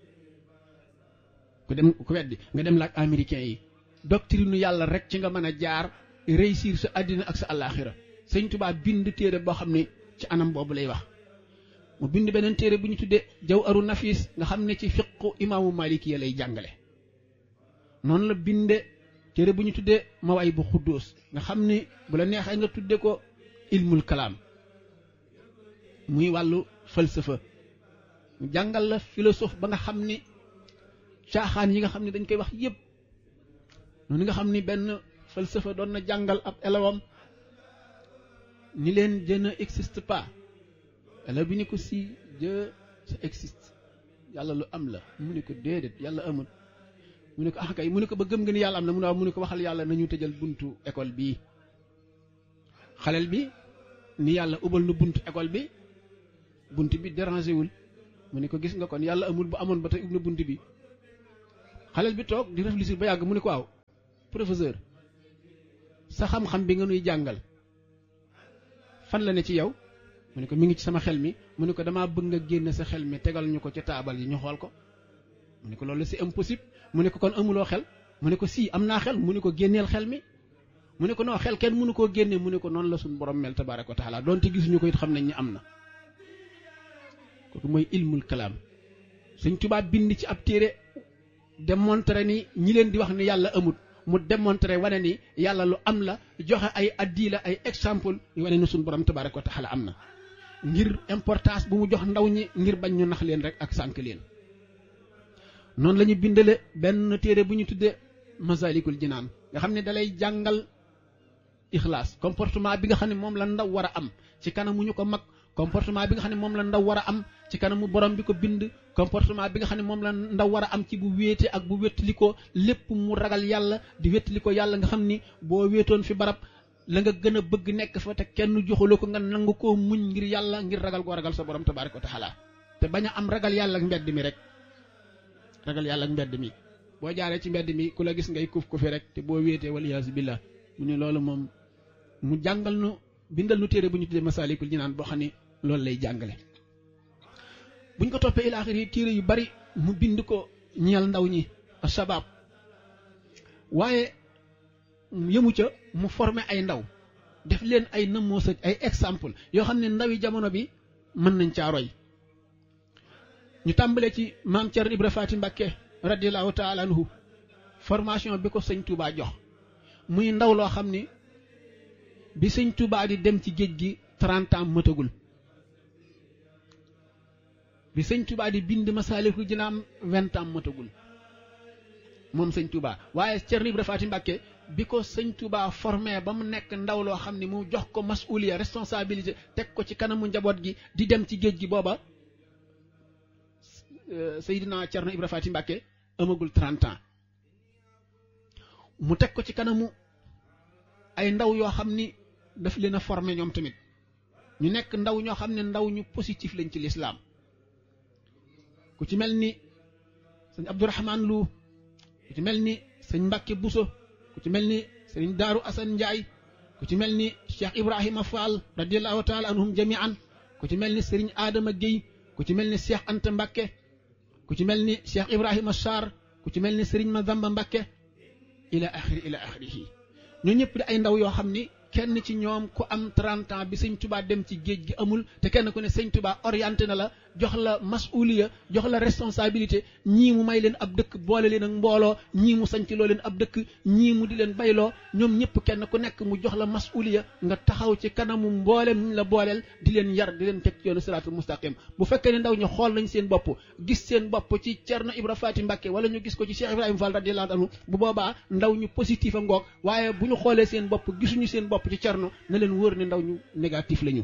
ku dem ku weddi nga dem laaj américain yi doctrine yàlla rek ci nga mën a jaar réussir sa àddina ak sa àllaaxira sëñ Tuubaa bind téere boo xam ne ci anam boobu lay wax mu bind beneen téere bu ñu tuddee Jawharu Nafis nga xam ne ci fiqu imaamu Maliki ya lay jàngale noonu la binde téere bu ñu tuddee Mawaahibu Xudduus nga xam ni bu la neexee nga tudde ko ilmul kalaam muy wàllu falsafa mu jàngal la philosophe ba nga xam ni caaxaan yi nga xam ne dañ koy wax yépp noonu nga xam ni benn falsafa doon na jàngal ab élève ni leen je ne existe pas élève bi ni ko si Dieu ça existe yàlla lu am la mu ne ko déedéet yàlla amul mu ne ko ah kay mu ne ko ba gëm nga ni yàlla am na mu ne waaw mu ne ko waxal yàlla nañu tëjal buntu école bii xaleel bi ni yàlla ubal nu buntu école bi bunt bi dérangé wul mu ne ko gis nga kon yàlla amul bu amoon ba tey ubbi na bunt bi xaleel bi toog di réfléchir ba yàgg mu ne ko waaw professeur sa xam-xam bi nga nuy jàngal fan la ne ci yow mu ne ko mi ngi ci sama xel mi mu ne ko damaa bëgg nga génne sa xel mi tegal ñu ko ca taabal yi ñu xool ko mu ne ko loolu c'est impossible mu ne ko kon amuloo xel mu ne ko si am naa xel mu ne ko génneel xel mi mu ne ko non xel kenn mënu koo génne mu ne ko noonu la suñu borom mel tabaaraka wa taala donte gisuñu ko it xam nañ ni am na kooku mooy ilmul kalaam Sëñ Tuubaa bind ci ab téere démontré ni ñi leen di wax ni yàlla amut mu démontré wane ni yàlla lu am la joxe ay addi la ay exemple yu wane ni suñu borom tabaaraka wa taala am na ngir importance bu mu jox ndaw ñi ngir bañ ñu nax leen rek ak sànk leen noonu la ñu bindale benn téere bu ñu tuddee Masaalikul Jinaan nga xam ne dalay jàngal ixlaas comportement bi nga xam ne moom la ndaw war a am ci kanamu ñu ko mag comportement bi nga xam ne moom la ndaw war a am ci kanamu borom bi ko bind comportement bi nga xam ne moom la ndaw war a am ci bu wéete ak bu wéttali ko lépp mu ragal yàlla di wéttali ko yàlla nga xam ni boo wéetoon fi barab la nga gën a bëgg nekk fa te kenn joxuloo ko nga nangu koo muñ ngir yàlla ngir ragal koo ragal sa borom tabaaraka wa taala te bañ a am ragal yàlla ak mbedd mi rek ragal yàlla ak mbedd mi boo jaaree ci mbedd mi ku la gis ngay kuf kufi rek te boo wéetee waliyaasu billah mu ne loolu moom mu jàngal nu bindal nu téere bu ñu tuddee Masaalikul Jinaan boo xam ne loolu lay jàngale buñ ko toppee ila axiri téere yu bari mu bind ko ñeel ndaw ñi sabab waaye yëmu ca mu formé ay ndaw def leen ay namoosaj ay exemple yoo xam ne ndawi jamono bi mën nañ caa roy ñu tàmbalee ci maam Cerno Ibra Faati Mbàkke radiyallahu taala anhu formation bi ko sëñ Touba jox muy ndaw loo xam ni bi sëñ Touba di dem ci géej gi trente ans mëtagul bi sëñ Touba di bind Masaalikul Jinaan vingt ans mëtagul moom sëñ Touba waaye Cerno Ibra Faati Mbàkke bi ko sëñ Touba formé ba mu nekk ndaw loo xam ne mu jox ko masuliya responsabilité teg ko ci kanamu njaboot gi di dem ci géej gi booba Seydina Cerno Ibra Faati Mbàkke amagul trente ans mu teg ko ci kanamu ay ndaw yoo xam ni daf leen a formé ñoom tamit ñu nekk ndaw ñoo xam ne ndaw ñu positif lañ ci lislaam ku ci mel ni sëñ Abdourahman Lu ku ci mel ni sëñ Mbàkke Buso ku ci mel ni sëñ Daaru Asan Njaay ku ci mel ni Cheikh Ibrahima Fall radiallahu taala anhum jamian ku ci mel ni sëriñ Adama Guèye ku ci mel ni Cheikh Anta Mbàkke ku ci mel ni Cheikh Ibrahima Sarr ku ci mel ni sëriñ Mazamba Mbàkke ila axiri ila axirihi ñoo ñëpp di ay ndaw yoo xam ni kenn ci ñoom ku am trente ans bi sëñ Touba dem ci géej gi amul te kenn ku ne sëñ Touba orienté na la jox la masuliya jox la responsabilité ñii mu may leen ab dëkk boole leen ak mbooloo ñii mu sañc loo leen ab dëkk ñii mu di leen bayloo ñoom ñëpp kenn ku nekk mu jox la masuliya nga taxaw ci kanamu mboolem ñu la booleel di leen yar di leen teg ci yoonu siraatul mustaqim bu fekkee ne ndaw ñu xool nañ seen bopp gis seen bopp ci Cerno Ibra Faati Mbàkke wala ñu gis ko ci Cheikh Ibrahima Fall radiyallahu anhu bu boobaa ndaw ñu positif a ngoog waaye bu ñu xoolee seen bopp gisuñu seen bopp ci Cerno na leen wóor ne ndaw ñu négatif lañu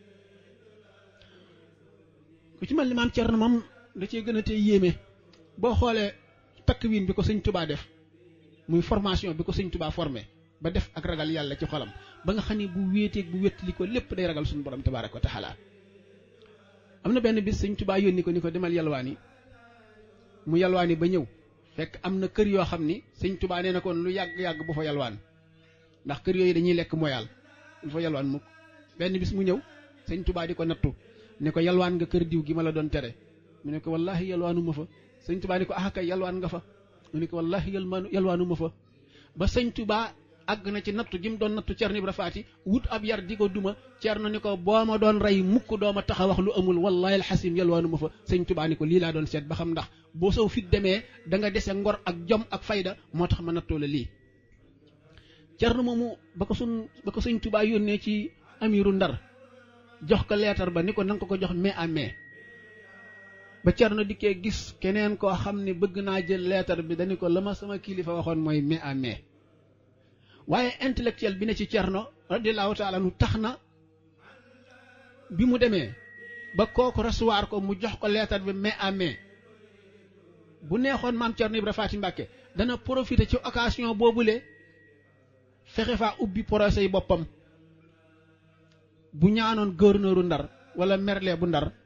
ku ci mel ni maam Cerno moom da cee gën a tey yéeme boo xoolee takkwin bi ko sëñ Touba def muy formation bi ko sëñ Touba formé ba def ak ragal yàlla ci xolam ba nga xam ne bu wéeteeg bu wéttali ko lépp day ragal suñu borom tabaaraka wa taala am na benn bis sëñ Touba yónni ko ni ko demal yalwaani mu yalwaani ba ñëw fekk am na kër yoo xam ni sëñ Touba nee na kon lu yàgg-yàgg bu fa yalwaan ndax kër yooyu dañuy lekk moyal lu fa yalwaan mukk benn bis mu ñëw sëñ Touba di ko nattu ne ko yalwaan nga kër diw gi ma la doon tere mu ne ko wallahi yalwaanu ma fa sëñ Touba ni ko ah kay yalwaan nga fa mu ne ko wallahi yalwaanu ma fa ba sëñ Touba àgg na ci nattu gi mu doon nattu Cerno Ibra Faati wut ab yar di ko duma Cerno ni ko boo ma doon rey mukk doo ma tax a wax lu amul wallahi alxasim yalwaanu ma fa sëñ Touba ni ko lii laa doon seet ba xam ndax boo sow fit demee da nga dese ngor ak jom ak fayda moo tax ma nattoo la lii Cerno moomu ba ko sun ba ko sëñ Touba yónnee ci amiru Ndar jox ko leetar ba ni ko nanga ko ko jox mai à mai ba Cerno dikkee gis keneen koo xam ne bëgg naa jël leetar bi dañu ko la ma sama kilifa waxoon mooy mai à mai waaye intellectuel bi ne ci Cerno radiyallahu taala anhu tax na bi mu demee ba kooku recevoir ko mu jox ko leetar bi mai à mai bu neexoon maam Cerno Ibra Faati Mbàkke dana profiter ci occasion boobule fexe faa ubbi procès yi boppam bu ñaanoon gouverneuru Ndar wala merle bu Ndar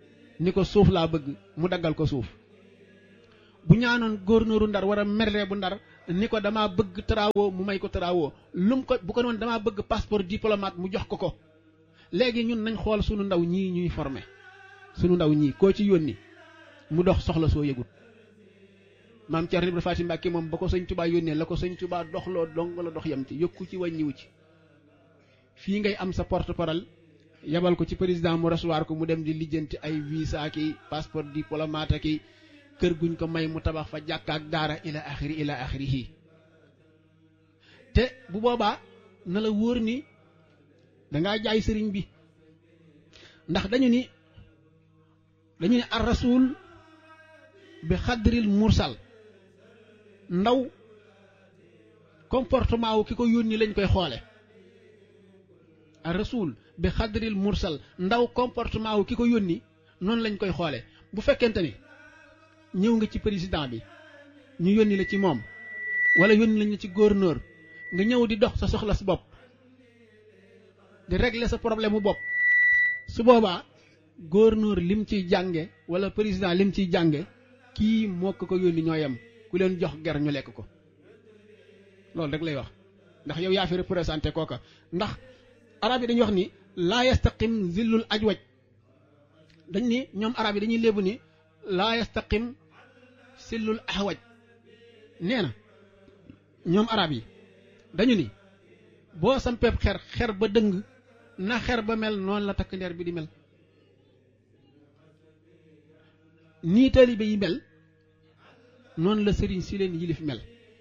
ni ko suuf laa bëgg mu daggal ko suuf bu ñaanoon gouverneur Ndar war a merle bu Ndar ni ko damaa bëgg travaux mu may ko travaux lum ko bu ko noonu damaa bëgg passeport diplomate mu jox ko ko léegi ñun nañ xool sunu ndaw ñii ñuy formé sunu ndaw ñii koo ci yónni mu dox soxla soo yëgut maam Thierno Ibrahima Faty Mbacké moom ba ko sëñ Touba yónnee la ko sëñ Touba doxloo dong la dox yam ci yokku ci wàññiwu ci fii ngay am sa porte-parole yabal ko ci président mu recevoir ko mu dem di lijjanti ay visa ki passeport diplomate ki kër guñ ko may mu tabax fa jàkka ak daara ila axiri ila axirihi te bu boobaa na la wóor ni dangaa jaay sëriñ bi ndax dañu ni dañu ni ar rasul bi xadril mursal ndaw comportement wu ki ko yónni lañ koy xoole ar rasul bi xadril mursal ndaw comportement wu ki ko yónni noonu lañ koy xoole bu fekkente ni ñëw nga ci président bi ñu yónni la ci moom wala yónni lañ la ci gouverneur nga ñëw di dox sa soxla sa bopp di régler sa problème mu bopp su boobaa gouverneur lim ciy jànge wala président lim ciy jànge kii moo ko ko yónni ñoo yem ku leen jox ger ñu lekk ko loolu rek lay wax ndax yow yaa fi représenté kooka ndax arab yi dañuy wax ni laa yastaqim zillul ajwaj dañ ni ñoom arab yi dañuy léebu ni laa yastaqim zillul ahwaj nee na ñoom arab yi dañu ni boo sampeeb xer xer ba dëng na xer ba mel noonu la takk ndeer bi di mel nii taalibe yi mel noonu la sëriñ si leen yilif mel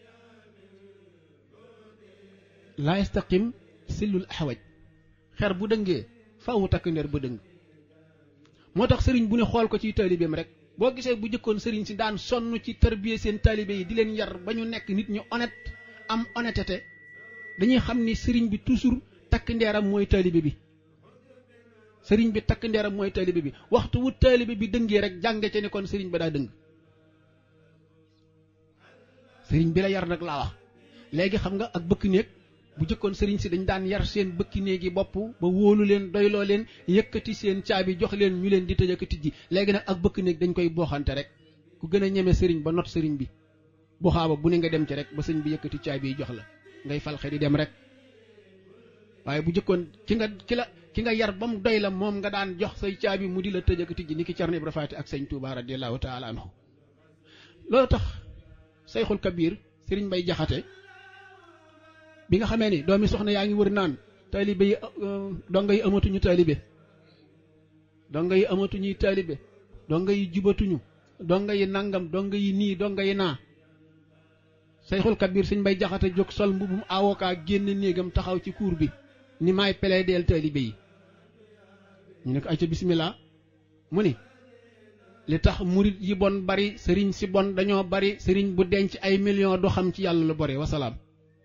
laa yastaqim sillul ahwaj xer bu dëngee faawu takk ndeer ba dëng moo tax sëriñ bu ne xool ko ci taalibeem rek boo gisee bu jëkkoon sëriñ si daan sonn ci tarbiya seen taalibe yi di leen yar ba ñu nekk nit ñu honnête am honnêteté dañuy xam ni sëriñ bi toujours takk ndeeram mooy taalibe bi sëriñ bi takk ndeeram mooy taalibe bi waxtu wu taalibe bi dëngee rek jànge ca ne kon sëriñ ba daa dëng sëriñ bi la yar nag laa wax léegi xam nga ak bëkk néeg bu jëkkoon sëriñ si dañ daan yar seen bëkki néegi bopp ba wóolu leen doyloo leen yëkkati seen caabi jox leen ñu leen di tëj ak tijji léegi nag ak bëkk néeg dañ koy booxante rek ku gën a ñeme sëriñ ba not sëriñ bi bu xaaba bu ne nga dem ci rek ba sëñ bi yëkkati caabi yi jox la ngay falxe di dem rek waaye bu jëkkoon ki nga ki la ki nga yar ba mu doy la moom nga daan jox say caabi mu di la tëj ak tijji ni ki Cerno Ibra Faati ak sëñ Tuubaa radiyallaahu taala anhu loolu tax Seyxul Kabir sëriñ Mbay Jaxate bi nga xamee ni doomi soxna yaa ngi wër naan taalibe yi donga yi amatuñu taalibe donga yi amatuñuy taalibe donga yi jubatuñu donga yi nangam donga yi nii donga yi naa Seyxul Kabir sëñ Mbay Jaxate jóg sol mbubum avocat génn néegam taxaw ci cour bi ni maay plaider taalibe yi ñu ne ko ay ca bismillah mu ni li tax murit yi bon bari sëriñ si bon dañoo bari sëriñ bu denc ay millions du xam ci yàlla lu bari wasalaam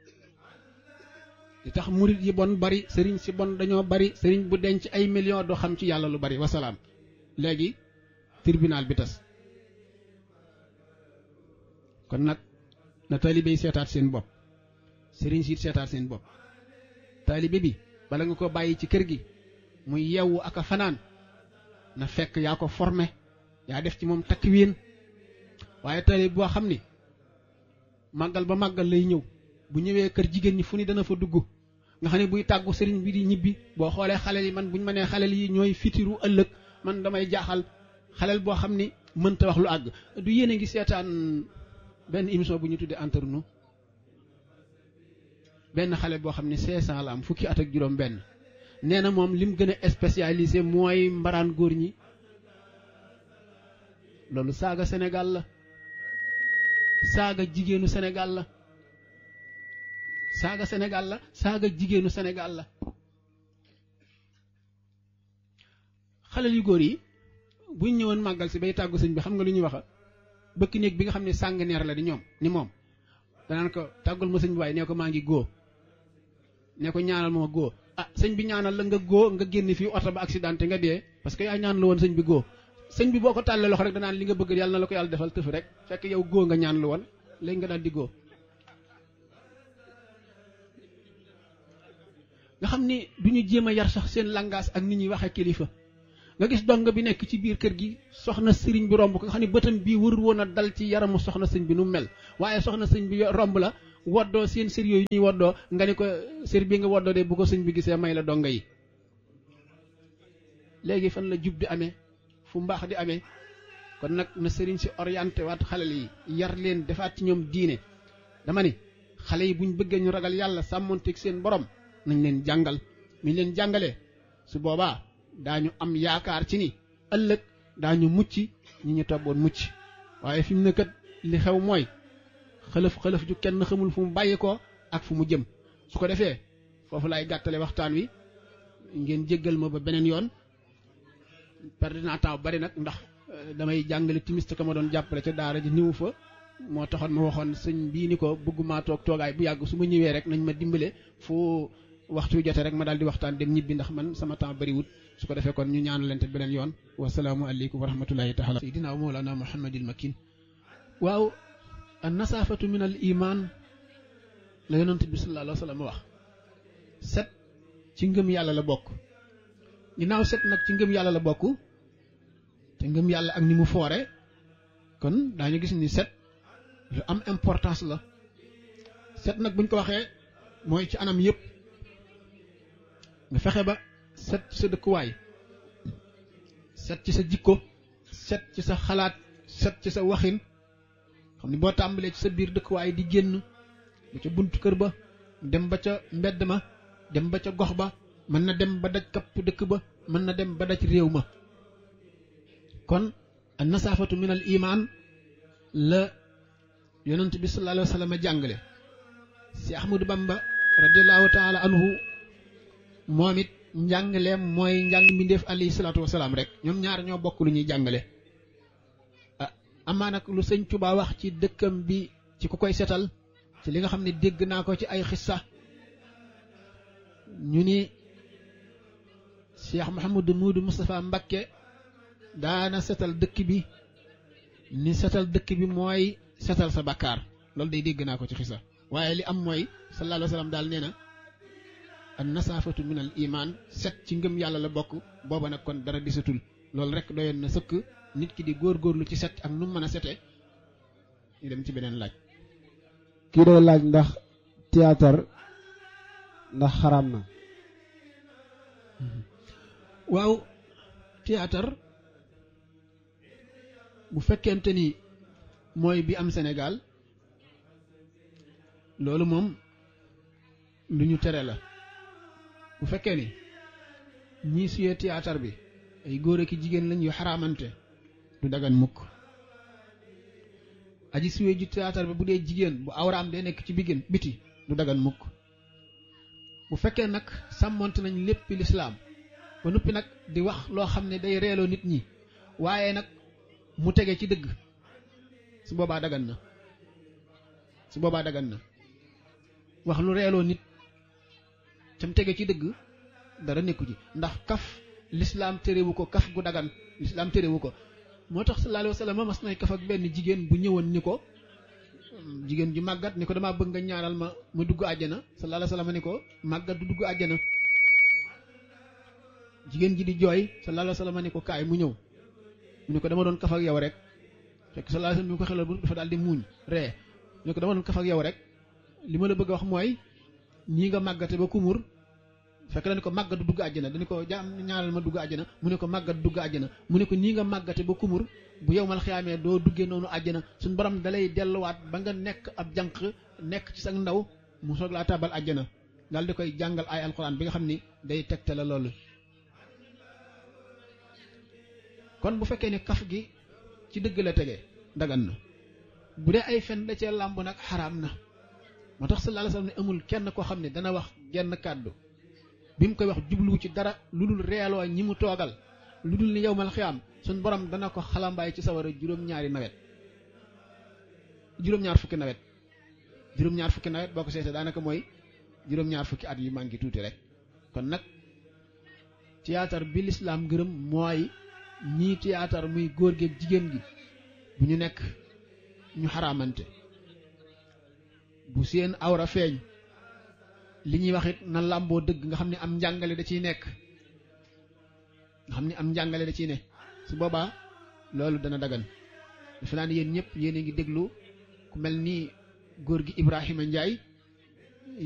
li tax murit yi bon bari sëriñ si bon dañoo bari sëriñ bu denc ay millions du xam ci yàlla lu bari wasalaam léegi tribunal bi tas kon nag na taalibe yi seetaat seen bopp sëriñ si seetaat seen bopp taalibe bi bala nga ko bàyyi ci kër gi muy yewwu ak a fanaan na fekk yaa ko formé yaa def ci moom takwiin waaye taalibe boo xam ni màggal ba màggal lay ñëw bu ñëwee kër jigéen ñi fu ni dana fa dugg nga xam ne buy tàggu sëriñ bi di ñibbi boo xoolee xaleel yi man buñ ma nee xaleel yi ñooy fitiru ëllëg man damay jaaxal xaleel boo xam ni mënta wax lu àgg du yéen a ngi seetaan benn émission bu ñu tuddee entre nous benn xale boo xam ne cinq cents la am fukki at ak juróom benn nee na moom lim gën a spécialisé mooy mbaraan góor ñi loolu saaga Sénégal la saaga jigéenu Sénégal la saaga Sénégal la saaga jigéenu Sénégal la xale yu góor yi buñ ñëwoon màggal si bay tàggu sëñ bi xam nga lu ñuy waxa bëkk néeg bi nga xam ne sàng neer la di ñoom ni moom danaan ko tàggul ma sëñ bi waaye nee ko maa ngi góo nee ko ñaanal ma ma góo ah sëñ bi ñaanal la nga góo nga génn fii oto ba accidenté nga dee parce que yaa ñaan la woon sëñ bi góo sëñ bi boo ko tàllee loxo rek danaan li nga bëgg yàlla na la ko yàlla defal tëf rek fekk yow góo nga ñaan lu woon léegi nga daal di góo nga xam ni du ñu jéem a yar sax seen langage ak nit ñuy waxee kilifa nga gis donga bi nekk ci biir kër gi soxna sëriñ bi romb ko nga xam ne bëtam bii warul woon a dal ci yaramu soxna sëñ bi nu mel waaye soxna sëñ bi romb la woddoo seen sër yooyu ñuy woddoo nga ni ko sër bi nga woddoo de bu ko sëñ bi gisee may la donga yi léegi fan la jub di amee fu mbaax di amee kon nag na sëriñ si orienté waat xale yi yar leen defaat ci ñoom diine dama ni xale yi buñ bëggee ñu ragal yàlla sàmmonteeg seen borom nañ leen jàngal miñ leen jàngalee su boobaa daañu am yaakaar ci ni ëllëg daañu mucc ñi ñu toppoon mucc waaye fi mu ne kat li xew mooy xëlëf xëlëf ju kenn xamul fu mu bàyyi ko ak fu mu jëm su ko defee foofu laay gàttale waxtaan wi ngeen jéggal ma ba beneen yoon perdre naa temps bari nag ndax damay jàngale timis te ka ma doon jàppale ca daara ji niwu fa moo taxoon ma waxoon sëñ bii ni ko bëgguma toog toogaay bu yàgg su ma ñëwee rek nañ ma dimbale fu waxtu jote rek ma daal di waxtaan dem ñibbi ndax man sama temps bariwut su ko defee kon ñu ñaanalante beneen yoon wasalaamu aleykum wa rahmatullahi taala sayyidina wa mawlana muhammadil makin waaw an nasaafatu min al iman la yonent bi sallallahu alayhi wa sallam wax set ci ngëm yàlla la bokk ginnaaw set nag ci ngëm yàlla la bokk te ngëm yàlla ak ni mu foore kon daañu gis ni set lu am importance la set nag buñ ko waxee mooy ci anam yëpp nga fexe ba set ci sa dëkkuwaay set ci sa jikko set ci sa xalaat set ci sa waxin xam ni boo tàmbalee ci sa biir dëkkuwaay di génn ba ca buntu kër ba dem ba ca mbedd ma dem ba ca gox ba mën na dem ba daj kapp dëkk ba mën na dem ba daj réew ma kon an nasaafatu min al iman la yonent bi sallallahu alayhi wa sallam jàngale si Ahmadu Bamba radiallahu taala anhu moom it njàngaleem mooy njàng mbindeef alayhi salaatu wasalaam rek ñoom ñaar ñoo bokk lu ñuy jàngale ah amaa nag lu sëñ Tuubaa wax ci dëkkam bi ci ku koy setal ci li nga xam ne dégg naa ko ci ay xissa ñu ni Cheikh Mouhamadou Moudou Moustapha Mbacké daana setal dëkk bi ni setal dëkk bi mooy setal sa bakkaar loolu day dégg naa ko ci xisa waaye li am mooy sallallahu alayhi wa sallam daal nee na an nasaafatu min al iman set ci ngëm yàlla la bokk booba nag kon dara disatul loolu rek doyoon na sëkk nit ki di góorgóorlu ci set ak nu mu mën a sete ñu dem ci beneen laaj kii day laaj ndax théâtre ndax xaraam na waaw théâtre bu fekkente ni mooy bi am Sénégal loolu moom lu ñu tere la bu fekkee ni ñii suyee théâtre bi ay góor ak jigéen lañ yu xaraamante du dagan mukk aji suyee ju théâtre bi bu dee jigéen bu awraam dee nekk ci bigéen biti du dagan mukk bu fekkee nag sàmmonte nañ lépp lislaam ba noppi nag di wax loo xam ne day reeloo nit ñi waaye nag mu tege ci dëgg su boobaa dagan na su boobaa dagan na wax lu reeloo nit cam tege ci dëgg dara nekku ci ndax kaf lislaam terewu ko kaf gu dagan lislaam terewu ko moo tax sallallahu alayhi wa sallam mas nay kaf ak benn jigéen bu ñëwoon ni ko jigéen ju màggat ni ko damaa bëgg nga ñaanal ma ma dugg àjjana sallallahu alayhi wa sallam ni ko màggat du dugg àjjana jigéen ji di jooy sallallahu alayhi wa sallam ni ko kaay mu ñëw mu ne ko dama doon kaf ak yow rek fekk sallallahu alayhi wa sallam mi ko xelal bu dafa daal di muuñ ree mu ne ko dama doon kaf ak yow rek li ma la bëgg a wax mooy ñii nga màggate ba kumur fekk dañu ko màggat du dugg àjjana dañu ko jaam ñaanal ma dugg àjjana mu ne ko màggat dugg àjjana mu ne ko nii nga màggate ba kumur bu yow mal xiyaamee doo duggee noonu àjjana suñ borom dalay delluwaat ba nga nekk ab jànq nekk ci sa ndaw mu soog laa tabal àjjana daal di koy jàngal ay alxuraan bi nga xam ni day tegte la loolu kon bu fekkee ne kaf gi ci dëgg la tege dagan na bu dee ay fen da cee làmb nag xaraam na moo tax sallallahu alayhi wasallam ne amul kenn koo xam ne dana wax genn kàddu bi mu koy wax jubluwu ci dara lu dul reeloo ñi mu toogal lu dul ni yawmal xiyaam suñ borom dana ko xalambaay ci sawara juróom-ñaari nawet juróom-ñaar fukki nawet juróom-ñaar fukki nawet boo ko seetee daanaka mooy juróom-ñaar fukki at yu manqué tuuti rek kon nag théâtre bi lislaam gërëm mooy ñii théâtre muy góor gi ak jigéen gi bu ñu nekk ñu xaraamante bu seen awra feeñ li ñuy wax it na làmboo dëgg nga xam ne am njàngale da ciy nekk nga xam ne am njàngale da ciy ne su boobaa loolu dana dagan defe naa ne yéen ñëpp yéen a ngi déglu ku mel ni góor gi Ibrahima Ndiaye